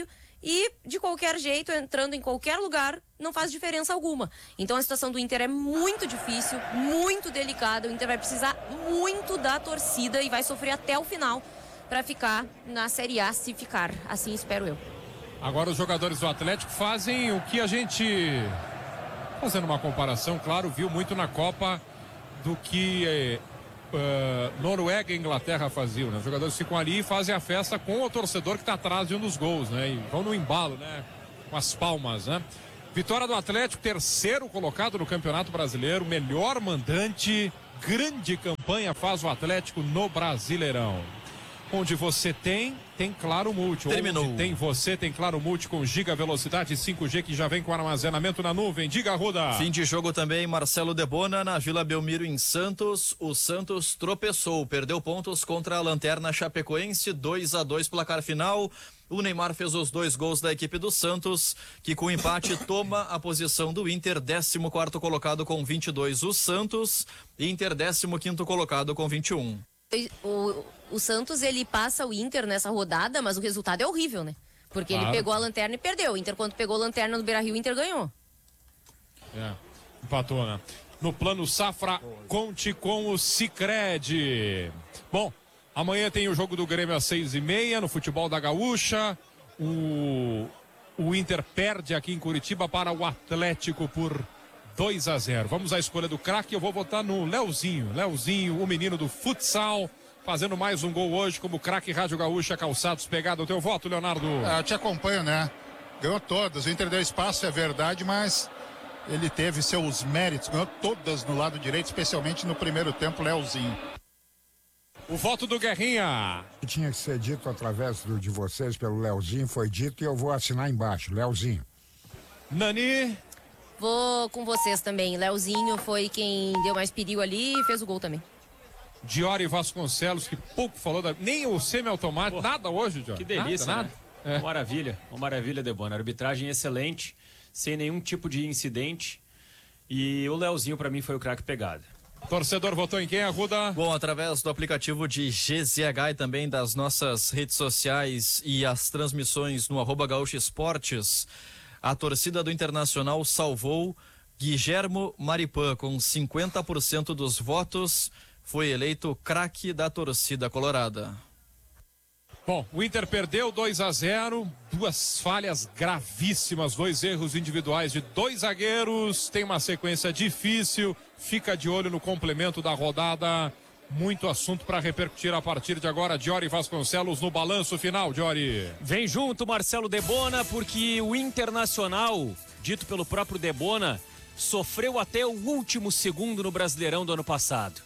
Speaker 5: e, de qualquer jeito, entrando em qualquer lugar, não faz diferença alguma. Então a situação do Inter é muito difícil, muito delicada. O Inter vai precisar muito da torcida e vai sofrer até o final para ficar na Série A, se ficar. Assim espero eu.
Speaker 3: Agora os jogadores do Atlético fazem o que a gente, fazendo uma comparação, claro, viu muito na Copa do que Noruega e Inglaterra faziam, né? Os jogadores ficam ali e fazem a festa com o torcedor que está atrás de um dos gols, né? E vão no embalo, né? Com as palmas, né? Vitória do Atlético, terceiro colocado no Campeonato Brasileiro, melhor mandante, grande campanha faz o Atlético no Brasileirão. Onde você tem Claro Multi.
Speaker 1: Terminou.
Speaker 3: Onde tem Claro Multi com giga velocidade 5G que já vem com armazenamento na nuvem. Diga, Arruda.
Speaker 1: Fim de jogo também, Marcelo Debona na Vila Belmiro em Santos. O Santos tropeçou, perdeu pontos contra a Lanterna Chapecoense, 2-2 placar final. O Neymar fez os 2 gols da equipe do Santos, que com empate toma a posição do Inter, 14º colocado com 22. O Santos, Inter 15º colocado com 21.
Speaker 5: O Santos, ele passa o Inter nessa rodada, mas o resultado é horrível, né? Porque ele pegou a Lanterna e perdeu. O Inter, quando pegou a Lanterna no Beira-Rio, o Inter ganhou.
Speaker 3: Empatou, né? No plano Safra, conte com o Sicredi. Bom, amanhã tem o jogo do Grêmio às 6h30 no futebol da Gaúcha. O Inter perde aqui em Curitiba para o Atlético por 2-0. Vamos à escolha do craque. Eu vou votar no Leozinho. Leozinho, o menino do futsal, fazendo mais um gol hoje como craque Rádio Gaúcha Calçados. Pegado o teu voto, Leonardo.
Speaker 2: Eu te acompanho, né? Ganhou todas. O Inter deu espaço, é verdade, mas ele teve seus méritos. Ganhou todas no lado direito, especialmente no primeiro tempo, Leozinho.
Speaker 3: O voto do Guerrinha.
Speaker 4: Que tinha que ser dito através de vocês pelo Leozinho, foi dito e eu vou assinar embaixo. Leozinho.
Speaker 3: Nani.
Speaker 5: Vou com vocês também. Leozinho foi quem deu mais perigo ali e fez o gol também.
Speaker 3: Diori Vasconcelos, que pouco falou, nem o semi-automático, nada hoje, Diori.
Speaker 6: Que delícia,
Speaker 3: nada.
Speaker 6: Né? Uma maravilha, Debona. Arbitragem excelente, sem nenhum tipo de incidente. E o Leozinho, pra mim, foi o craque pegado.
Speaker 3: Torcedor votou em quem, Arruda?
Speaker 1: Bom, através do aplicativo de GZH e também das nossas redes sociais e as transmissões no @Gaúcha Esportes, a torcida do Internacional salvou Guilhermo Maripã com 50% dos votos. Foi eleito craque da torcida colorada.
Speaker 3: Bom, o Inter perdeu 2-0, 2 falhas gravíssimas, 2 erros individuais de 2 zagueiros. Tem uma sequência difícil, fica de olho no complemento da rodada. Muito assunto para repercutir a partir de agora. Diori Vasconcelos no balanço final, Diori.
Speaker 6: Vem junto, Marcelo Debona, porque o Internacional, dito pelo próprio Debona, sofreu até o último segundo no Brasileirão do ano passado.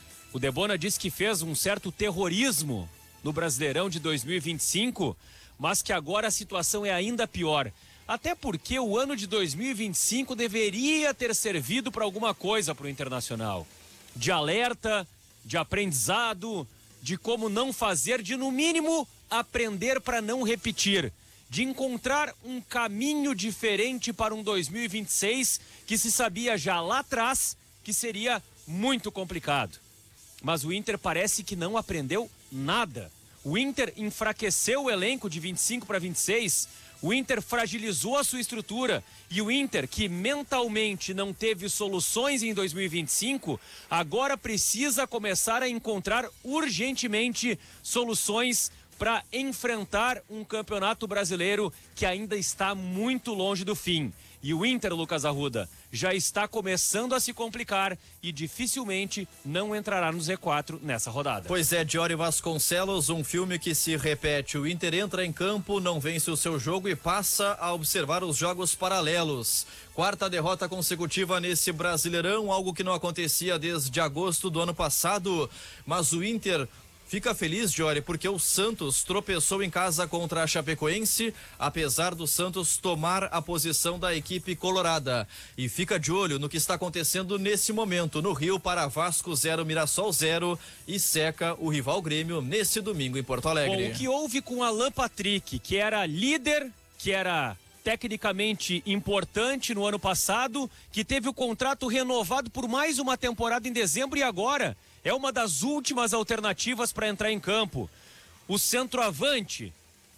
Speaker 6: O Debona disse que fez um certo terrorismo no Brasileirão de 2025, mas que agora a situação é ainda pior. Até porque o ano de 2025 deveria ter servido para alguma coisa para o Internacional. De alerta, de aprendizado, de como não fazer, de no mínimo aprender para não repetir. De encontrar um caminho diferente para um 2026 que se sabia já lá atrás que seria muito complicado. Mas o Inter parece que não aprendeu nada. O Inter enfraqueceu o elenco de 25 para 26, o Inter fragilizou a sua estrutura e o Inter, que mentalmente não teve soluções em 2025, agora precisa começar a encontrar urgentemente soluções para enfrentar um campeonato brasileiro que ainda está muito longe do fim. E o Inter, Lucas Arruda, já está começando a se complicar e dificilmente não entrará no Z4 nessa rodada.
Speaker 1: Pois é, Diori Vasconcelos, um filme que se repete. O Inter entra em campo, não vence o seu jogo e passa a observar os jogos paralelos. 4ª derrota consecutiva nesse Brasileirão, algo que não acontecia desde agosto do ano passado. Mas o Inter fica feliz, Diori, porque o Santos tropeçou em casa contra a Chapecoense, apesar do Santos tomar a posição da equipe colorada. E fica de olho no que está acontecendo nesse momento. No Rio, para Vasco 0, Mirassol 0 e seca o rival Grêmio nesse domingo em Porto Alegre.
Speaker 6: Bom, o que houve com Alan Patrick, que era líder, que era tecnicamente importante no ano passado, que teve o contrato renovado por mais uma temporada em dezembro e agora é uma das últimas alternativas para entrar em campo. O centroavante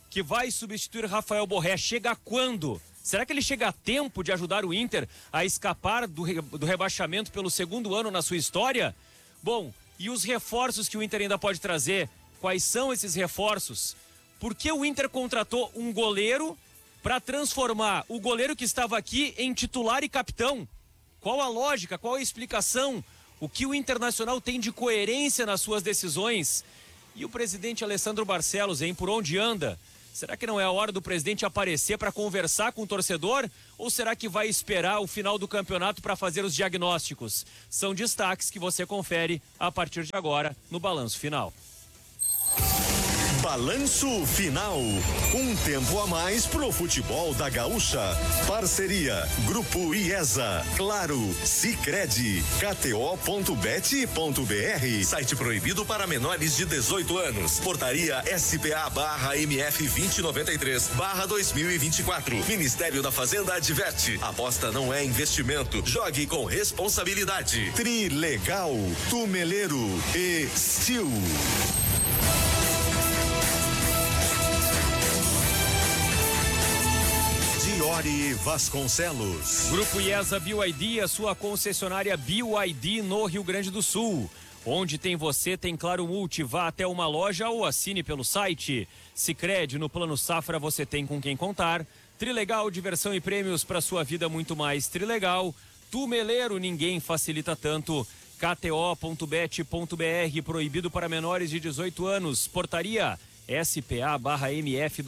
Speaker 6: que vai substituir Rafael Borré, chega quando? Será que ele chega a tempo de ajudar o Inter a escapar do rebaixamento pelo segundo ano na sua história? Bom, e os reforços que o Inter ainda pode trazer? Quais são esses reforços? Por que o Inter contratou um goleiro para transformar o goleiro que estava aqui em titular e capitão? Qual a lógica? Qual a explicação? O que o Internacional tem de coerência nas suas decisões? E o presidente Alessandro Barcelos, hein? Por onde anda? Será que não é a hora do presidente aparecer para conversar com o torcedor? Ou será que vai esperar o final do campeonato para fazer os diagnósticos? São destaques que você confere a partir de agora no Balanço Final.
Speaker 7: Balanço Final. Um tempo a mais pro futebol da Gaúcha. Parceria Grupo IESA, Claro, Sicredi, KTO.bet.br. Site proibido para menores de 18 anos. Portaria SPA/MF 2093/2024. Ministério da Fazenda adverte: aposta não é investimento. Jogue com responsabilidade. Trilegal, Tumeleiro e Steel. Diori Vasconcelos.
Speaker 6: Grupo IESA BYD, a sua concessionária BYD no Rio Grande do Sul. Onde tem você, tem Claro Multi. Vá até uma loja ou assine pelo site. Sicredi, no Plano Safra você tem com quem contar. Trilegal, diversão e prêmios para sua vida muito mais Trilegal. Tumeleiro, ninguém facilita tanto. KTO.bet.br, proibido para menores de 18 anos. Portaria SPA/MF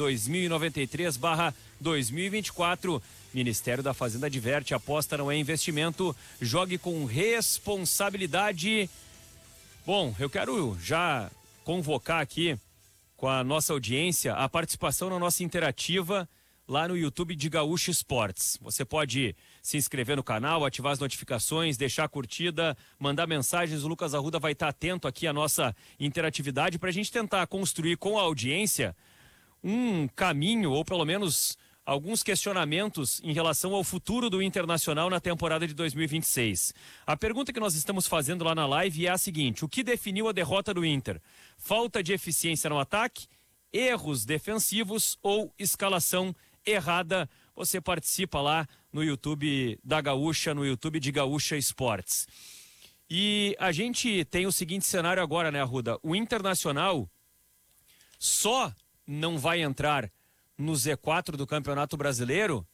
Speaker 6: 2093/2024. Ministério da Fazenda adverte: aposta não é investimento. Jogue com responsabilidade. Bom, eu quero já convocar aqui com a nossa audiência a participação na nossa interativa lá no YouTube de Gaúcha Esportes. Você pode se inscrever no canal, ativar as notificações, deixar a curtida, mandar mensagens. O Lucas Arruda vai estar atento aqui à nossa interatividade para a gente tentar construir com a audiência um caminho, ou pelo menos alguns questionamentos em relação ao futuro do Internacional na temporada de 2026. A pergunta que nós estamos fazendo lá na live é a seguinte: o que definiu a derrota do Inter? Falta de eficiência no ataque, erros defensivos ou escalação errada? Você participa lá no YouTube da Gaúcha, no YouTube de Gaúcha Esportes. E a gente tem o seguinte cenário agora, né, Arruda? O Internacional só não vai entrar no Z4 do Campeonato Brasileiro,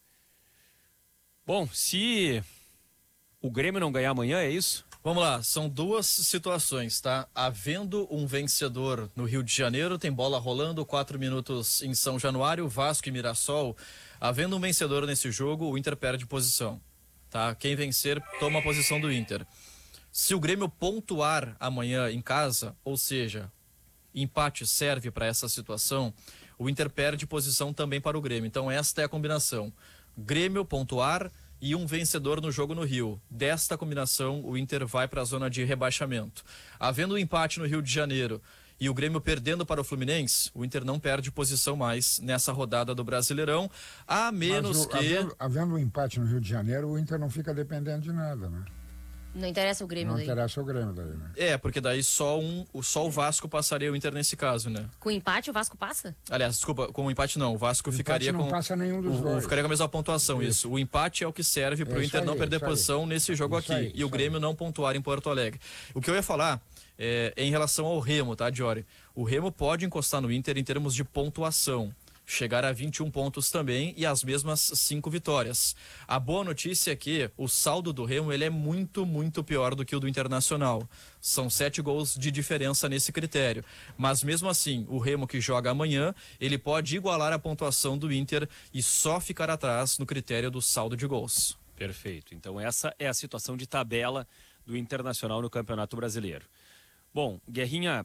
Speaker 6: bom, se o Grêmio não ganhar amanhã, é isso?
Speaker 1: Vamos lá, são duas situações, tá? Havendo um vencedor no Rio de Janeiro, tem bola rolando, 4 minutos em São Januário, Vasco e Mirassol. Havendo um vencedor nesse jogo, o Inter perde posição, tá? Quem vencer toma a posição do Inter. Se o Grêmio pontuar amanhã em casa, ou seja, empate serve para essa situação, o Inter perde posição também para o Grêmio. Então esta é a combinação: Grêmio pontuar e um vencedor no jogo no Rio. Desta combinação, o Inter vai para a zona de rebaixamento. Havendo um empate no Rio de Janeiro e o Grêmio perdendo para o Fluminense, o Inter não perde posição mais nessa rodada do Brasileirão, a menos
Speaker 4: havendo um empate no Rio de Janeiro, o Inter não fica dependendo de nada, né?
Speaker 5: Não interessa o Grêmio daí.
Speaker 4: Não interessa o Grêmio daí, né?
Speaker 1: porque daí só o Vasco passaria o Inter nesse caso, né?
Speaker 5: Com empate o Vasco passa?
Speaker 1: Aliás, desculpa, com o empate não, o Vasco ficaria
Speaker 4: não passa nenhum dos dois.
Speaker 1: Ficaria com a mesma pontuação, isso. O empate é o que serve para o Inter não perder posição nesse jogo aqui. E o Grêmio não pontuar em Porto Alegre. O que eu ia falar é em relação ao Remo, tá, Diori? O Remo pode encostar no Inter em termos de pontuação. Chegar a 21 pontos também e as mesmas 5 vitórias. A boa notícia é que o saldo do Remo ele é muito, muito pior do que o do Internacional. São 7 gols de diferença nesse critério. Mas mesmo assim, o Remo que joga amanhã, ele pode igualar a pontuação do Inter e só ficar atrás no critério do saldo de gols.
Speaker 6: Perfeito. Então essa é a situação de tabela do Internacional no Campeonato Brasileiro. Bom, Guerrinha,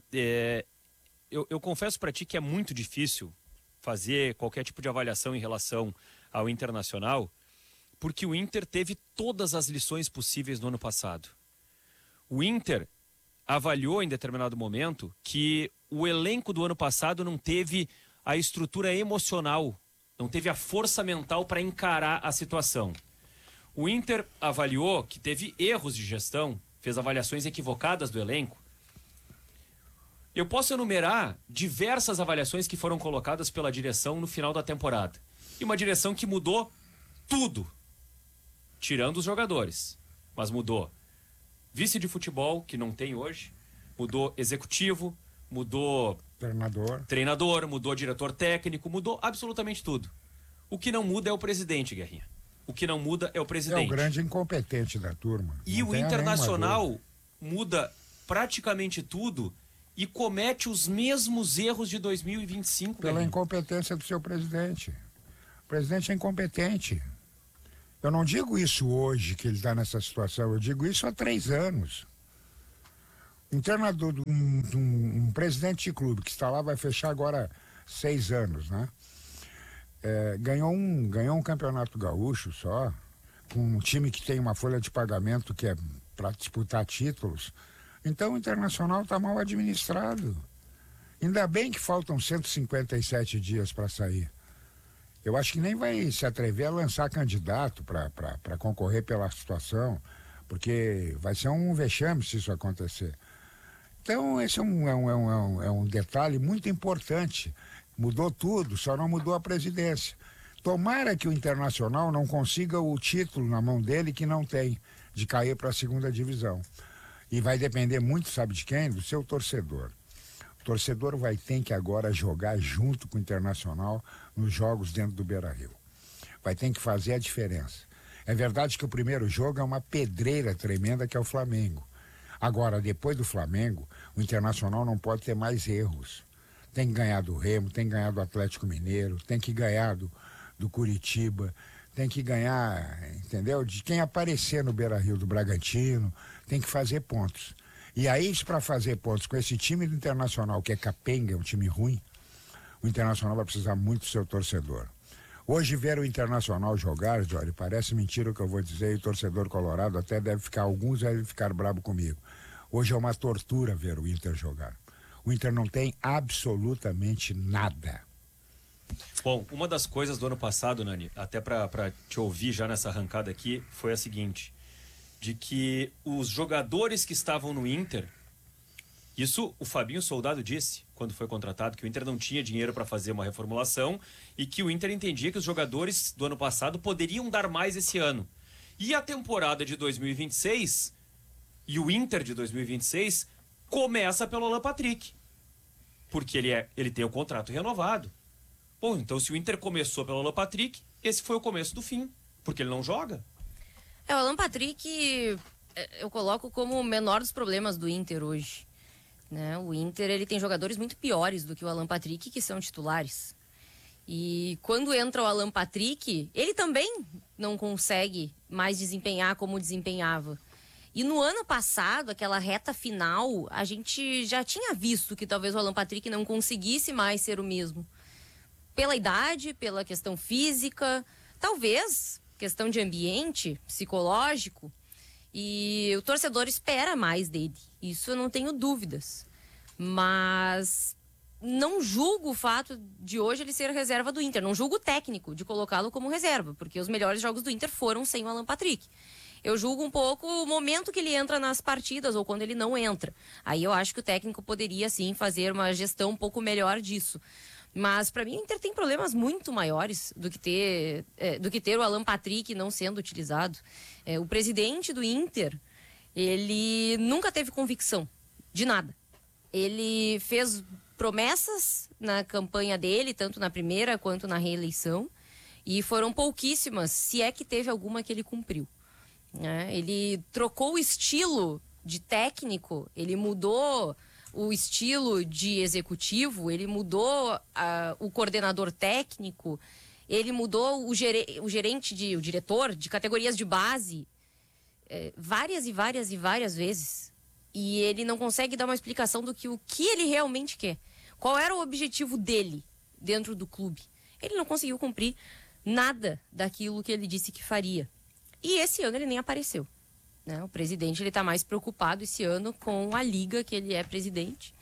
Speaker 6: eu confesso para ti que é muito difícil fazer qualquer tipo de avaliação em relação ao Internacional, porque o Inter teve todas as lições possíveis no ano passado. O Inter avaliou em determinado momento que o elenco do ano passado não teve a estrutura emocional, não teve a força mental para encarar a situação. O Inter avaliou que teve erros de gestão, fez avaliações equivocadas do elenco, Eu posso enumerar diversas avaliações que foram colocadas pela direção no final da temporada. E uma direção que mudou tudo, tirando os jogadores. Mas mudou vice de futebol, que não tem hoje, mudou executivo, mudou treinador, mudou diretor técnico, mudou absolutamente tudo. O que não muda é o presidente, Guerrinha. O que não muda é o presidente.
Speaker 4: É o grande incompetente da turma.
Speaker 6: E o Internacional muda praticamente tudo e comete os mesmos erros de 2025.
Speaker 4: Pela incompetência do seu presidente. O presidente é incompetente. Eu não digo isso hoje, que ele está nessa situação, eu digo isso há 3 anos. Um treinador, um presidente de clube que está lá, vai fechar agora 6 anos, né? Ganhou um campeonato gaúcho só, com um time que tem uma folha de pagamento que é para disputar títulos. Então o Internacional está mal administrado. Ainda bem que faltam 157 dias para sair. Eu acho que nem vai se atrever a lançar candidato para concorrer pela situação, porque vai ser um vexame se isso acontecer. Então esse é um detalhe muito importante. Mudou tudo, só não mudou a presidência. Tomara que o Internacional não consiga o título na mão dele, que não tem, de cair para a 2ª divisão. E vai depender muito, sabe de quem? Do seu torcedor. O torcedor vai ter que agora jogar junto com o Internacional nos jogos dentro do Beira-Rio. Vai ter que fazer a diferença. É verdade que o primeiro jogo é uma pedreira tremenda, que é o Flamengo. Agora, depois do Flamengo, o Internacional não pode ter mais erros. Tem que ganhar do Remo, tem que ganhar do Atlético Mineiro, tem que ganhar do Curitiba, tem que ganhar, entendeu? De quem aparecer no Beira-Rio, do Bragantino, tem que fazer pontos. E aí, para fazer pontos com esse time do Internacional, que é capenga, é um time ruim, o Internacional vai precisar muito do seu torcedor. Hoje, ver o Internacional jogar, Jory, parece mentira o que eu vou dizer, e o torcedor colorado até alguns devem ficar bravo comigo. Hoje é uma tortura ver o Inter jogar. O Inter não tem absolutamente nada.
Speaker 6: Bom, uma das coisas do ano passado, Nani, até para te ouvir já nessa arrancada aqui, foi a seguinte, de que os jogadores que estavam no Inter, isso o Fabinho Soldado disse quando foi contratado, que o Inter não tinha dinheiro para fazer uma reformulação e que o Inter entendia que os jogadores do ano passado poderiam dar mais esse ano. E a temporada de 2026 e o Inter de 2026 começa pelo Alan Patrick, porque ele tem o contrato renovado. Bom, então se o Inter começou pelo Alan Patrick, esse foi o começo do fim, porque ele não joga.
Speaker 5: O Alan Patrick eu coloco como o menor dos problemas do Inter hoje, né? O Inter, ele tem jogadores muito piores do que o Alan Patrick, que são titulares. E quando entra o Alan Patrick, ele também não consegue mais desempenhar como desempenhava. E no ano passado, aquela reta final, a gente já tinha visto que talvez o Alan Patrick não conseguisse mais ser o mesmo. Pela idade, pela questão física, talvez questão de ambiente, psicológico. E o torcedor espera mais dele. Isso eu não tenho dúvidas. Mas não julgo o fato de hoje ele ser reserva do Inter. Não julgo o técnico de colocá-lo como reserva, porque os melhores jogos do Inter foram sem o Alan Patrick. Eu julgo um pouco o momento que ele entra nas partidas ou quando ele não entra. Aí eu acho que o técnico poderia, sim, fazer uma gestão um pouco melhor disso. Mas, para mim, o Inter tem problemas muito maiores do que ter o Alan Patrick não sendo utilizado. O presidente do Inter, ele nunca teve convicção de nada. Ele fez promessas na campanha dele, tanto na primeira quanto na reeleição, e foram pouquíssimas, se é que teve alguma que ele cumpriu. Ele trocou o estilo de técnico, ele mudou o estilo de executivo, ele mudou o coordenador técnico, ele mudou o diretor de categorias de base várias vezes. E ele não consegue dar uma explicação do que o que ele realmente quer. Qual era o objetivo dele dentro do clube? Ele não conseguiu cumprir nada daquilo que ele disse que faria. E esse ano ele nem apareceu. O presidente está mais preocupado esse ano com a liga que ele é presidente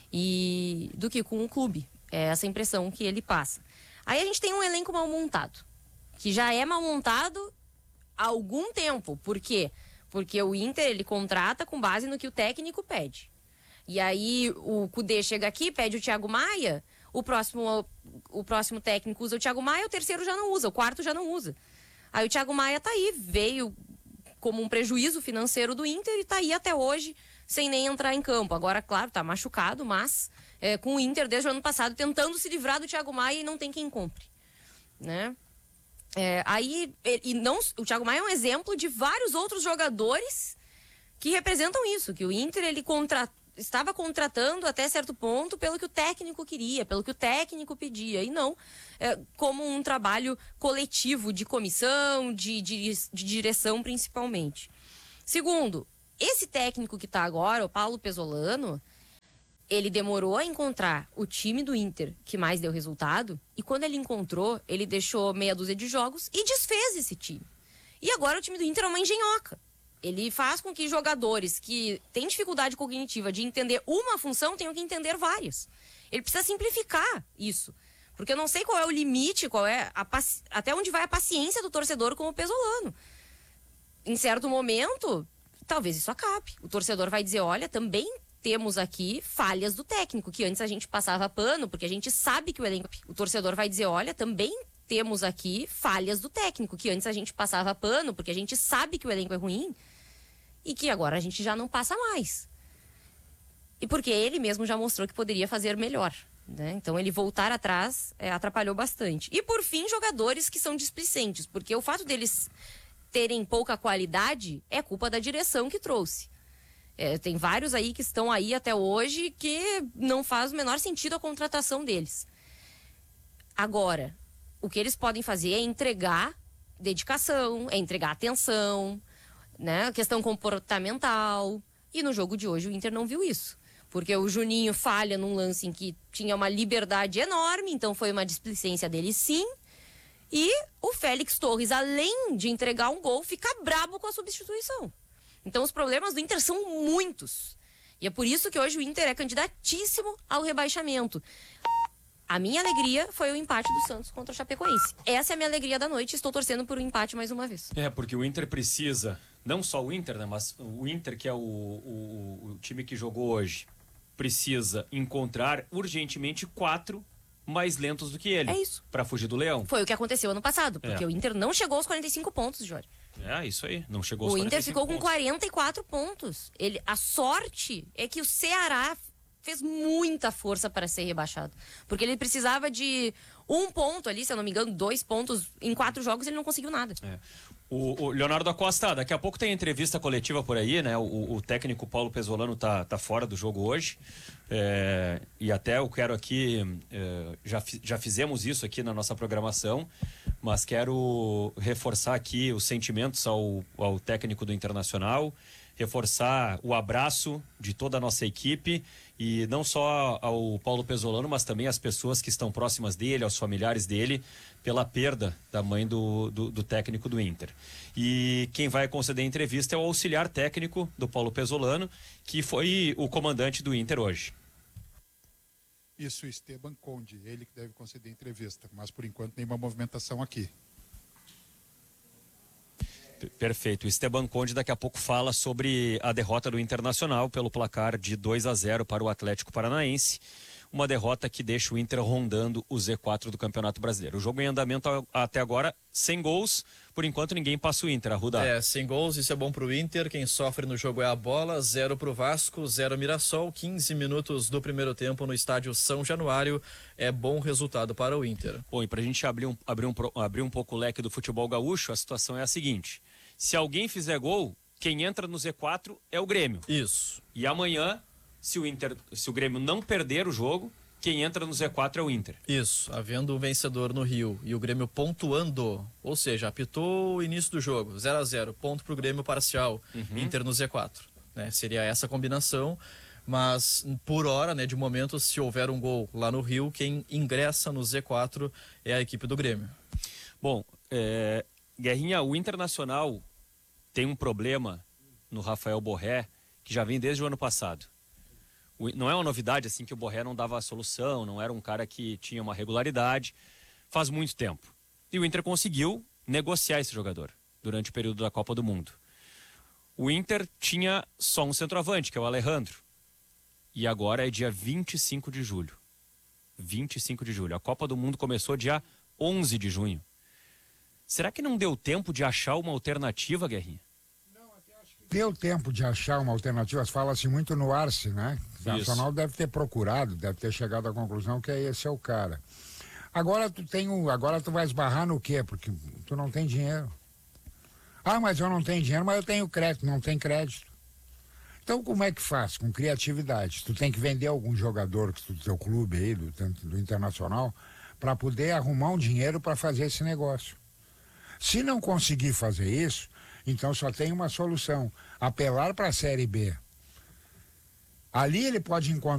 Speaker 5: do que com o clube. É essa impressão que ele passa. Aí a gente tem um elenco mal montado, que já é mal montado há algum tempo. Por quê? Porque o Inter, ele contrata com base no que o técnico pede. E aí o Cudê chega aqui, pede o Thiago Maia, o próximo técnico usa o Thiago Maia, o terceiro já não usa, o quarto já não usa. Aí o Thiago Maia tá aí, veio como um prejuízo financeiro do Inter e tá aí até hoje sem nem entrar em campo. Agora, claro, tá machucado, mas com o Inter desde o ano passado tentando se livrar do Thiago Maia e não tem quem compre, né? O Thiago Maia é um exemplo de vários outros jogadores que representam isso, que o Inter estava contratando até certo ponto pelo que o técnico queria, pelo que o técnico pedia, e não como um trabalho coletivo de comissão, de direção principalmente. Segundo, esse técnico que está agora, o Paulo Pesolano, ele demorou a encontrar o time do Inter que mais deu resultado, e quando ele encontrou, ele deixou meia dúzia de jogos e desfez esse time. E agora o time do Inter é uma engenhoca. Ele faz com que jogadores que têm dificuldade cognitiva de entender uma função tenham que entender várias. Ele precisa simplificar isso. Porque eu não sei qual é o limite, até onde vai a paciência do torcedor com o Pesolano. Em certo momento, talvez isso acabe. O torcedor vai dizer, olha, também temos aqui falhas do técnico, que antes a gente passava pano, porque a gente sabe que o elenco... O torcedor vai dizer, olha, também temos aqui falhas do técnico, que antes a gente passava pano, porque a gente sabe que o elenco é ruim, e que agora a gente já não passa mais. E porque ele mesmo já mostrou que poderia fazer melhor, né? Então ele voltar atrás atrapalhou bastante. E por fim, jogadores que são displicentes, porque o fato deles terem pouca qualidade é culpa da direção que trouxe. Tem vários aí que estão aí até hoje que não faz o menor sentido a contratação deles. Agora, o que eles podem fazer é entregar dedicação, é entregar atenção, né? Questão comportamental. E no jogo de hoje o Inter não viu isso. Porque o Juninho falha num lance em que tinha uma liberdade enorme, então foi uma displicência dele sim. E o Félix Torres, além de entregar um gol, fica brabo com a substituição. Então os problemas do Inter são muitos. E é por isso que hoje o Inter é candidatíssimo ao rebaixamento. A minha alegria foi o empate do Santos contra o Chapecoense. Essa é a minha alegria da noite. Estou torcendo por um empate mais uma vez.
Speaker 6: Porque o Inter precisa, não só o Inter, né, mas o Inter, que é o time que jogou hoje, precisa encontrar urgentemente 4 mais lentos do que ele.
Speaker 5: É isso.
Speaker 6: Para fugir do Leão.
Speaker 5: Foi o que aconteceu ano passado, porque o Inter não chegou aos 45 pontos, Jorge.
Speaker 6: Isso aí. Não chegou aos 45 pontos.
Speaker 5: O Inter ficou com 44 pontos. A sorte é que o Ceará fez muita força para ser rebaixado. Porque ele precisava de 1 ponto ali, se eu não me engano, 2 pontos. Em 4 jogos ele não conseguiu nada.
Speaker 6: O Leonardo Acosta, daqui a pouco tem entrevista coletiva por aí, né? O técnico Paulo Pesolano tá fora do jogo hoje. E até eu quero aqui, já fizemos isso aqui na nossa programação, mas quero reforçar aqui os sentimentos ao técnico do Internacional, reforçar o abraço de toda a nossa equipe, e não só ao Paulo Pesolano, mas também às pessoas que estão próximas dele, aos familiares dele, pela perda da mãe do técnico do Inter. E quem vai conceder a entrevista é o auxiliar técnico do Paulo Pesolano, que foi o comandante do Inter hoje.
Speaker 2: Isso, Esteban Conde, ele que deve conceder a entrevista, mas por enquanto nenhuma movimentação aqui.
Speaker 6: Perfeito. O Esteban Conde daqui a pouco fala sobre a derrota do Internacional pelo placar de 2-0 para o Atlético Paranaense. Uma derrota que deixa o Inter rondando o Z4 do Campeonato Brasileiro. O jogo em andamento até agora, sem gols. Por enquanto ninguém passa o Inter, Arruda.
Speaker 1: Sem gols, isso é bom pro Inter. Quem sofre no jogo é a bola. 0 pro Vasco, 0 Mirassol. 15 minutos do primeiro tempo no estádio São Januário. É bom resultado para o Inter.
Speaker 6: Bom, e pra gente abrir um pouco o leque do futebol gaúcho, a situação é a seguinte. Se alguém fizer gol, quem entra no Z4 é o Grêmio.
Speaker 1: Isso.
Speaker 6: E amanhã, se o Grêmio não perder o jogo, quem entra no Z4 é o Inter.
Speaker 1: Isso, havendo um vencedor no Rio e o Grêmio pontuando, ou seja, apitou o início do jogo, 0-0, ponto pro Grêmio parcial, Inter no Z4. Né? Seria essa combinação, mas por hora, né, de momento, se houver um gol lá no Rio, quem ingressa no Z4 é a equipe do Grêmio.
Speaker 6: Bom, Guerrinha, o Internacional tem um problema no Rafael Borré, que já vem desde o ano passado. Não é uma novidade assim que o Borré não dava a solução, não era um cara que tinha uma regularidade, faz muito tempo. E o Inter conseguiu negociar esse jogador durante o período da Copa do Mundo. O Inter tinha só um centroavante, que é o Alejandro. E agora é dia 25 de julho. 25 de julho. A Copa do Mundo começou dia 11 de junho. Será que não deu tempo de achar uma alternativa, Guerrinha?
Speaker 4: Deu tempo de achar uma alternativa. Fala-se muito no Arce, né? O Nacional deve ter procurado, deve ter chegado à conclusão que esse é o cara. Agora tu vai esbarrar no quê? Porque tu não tem dinheiro. Ah, mas eu não tenho dinheiro, mas eu tenho crédito. Não tem crédito. Então como é que faz? Com criatividade. Tu tem que vender algum jogador do teu clube aí, do Internacional, para poder arrumar um dinheiro para fazer esse negócio. Se não conseguir fazer isso, então só tem uma solução: apelar para a Série B. Ali ele pode encontrar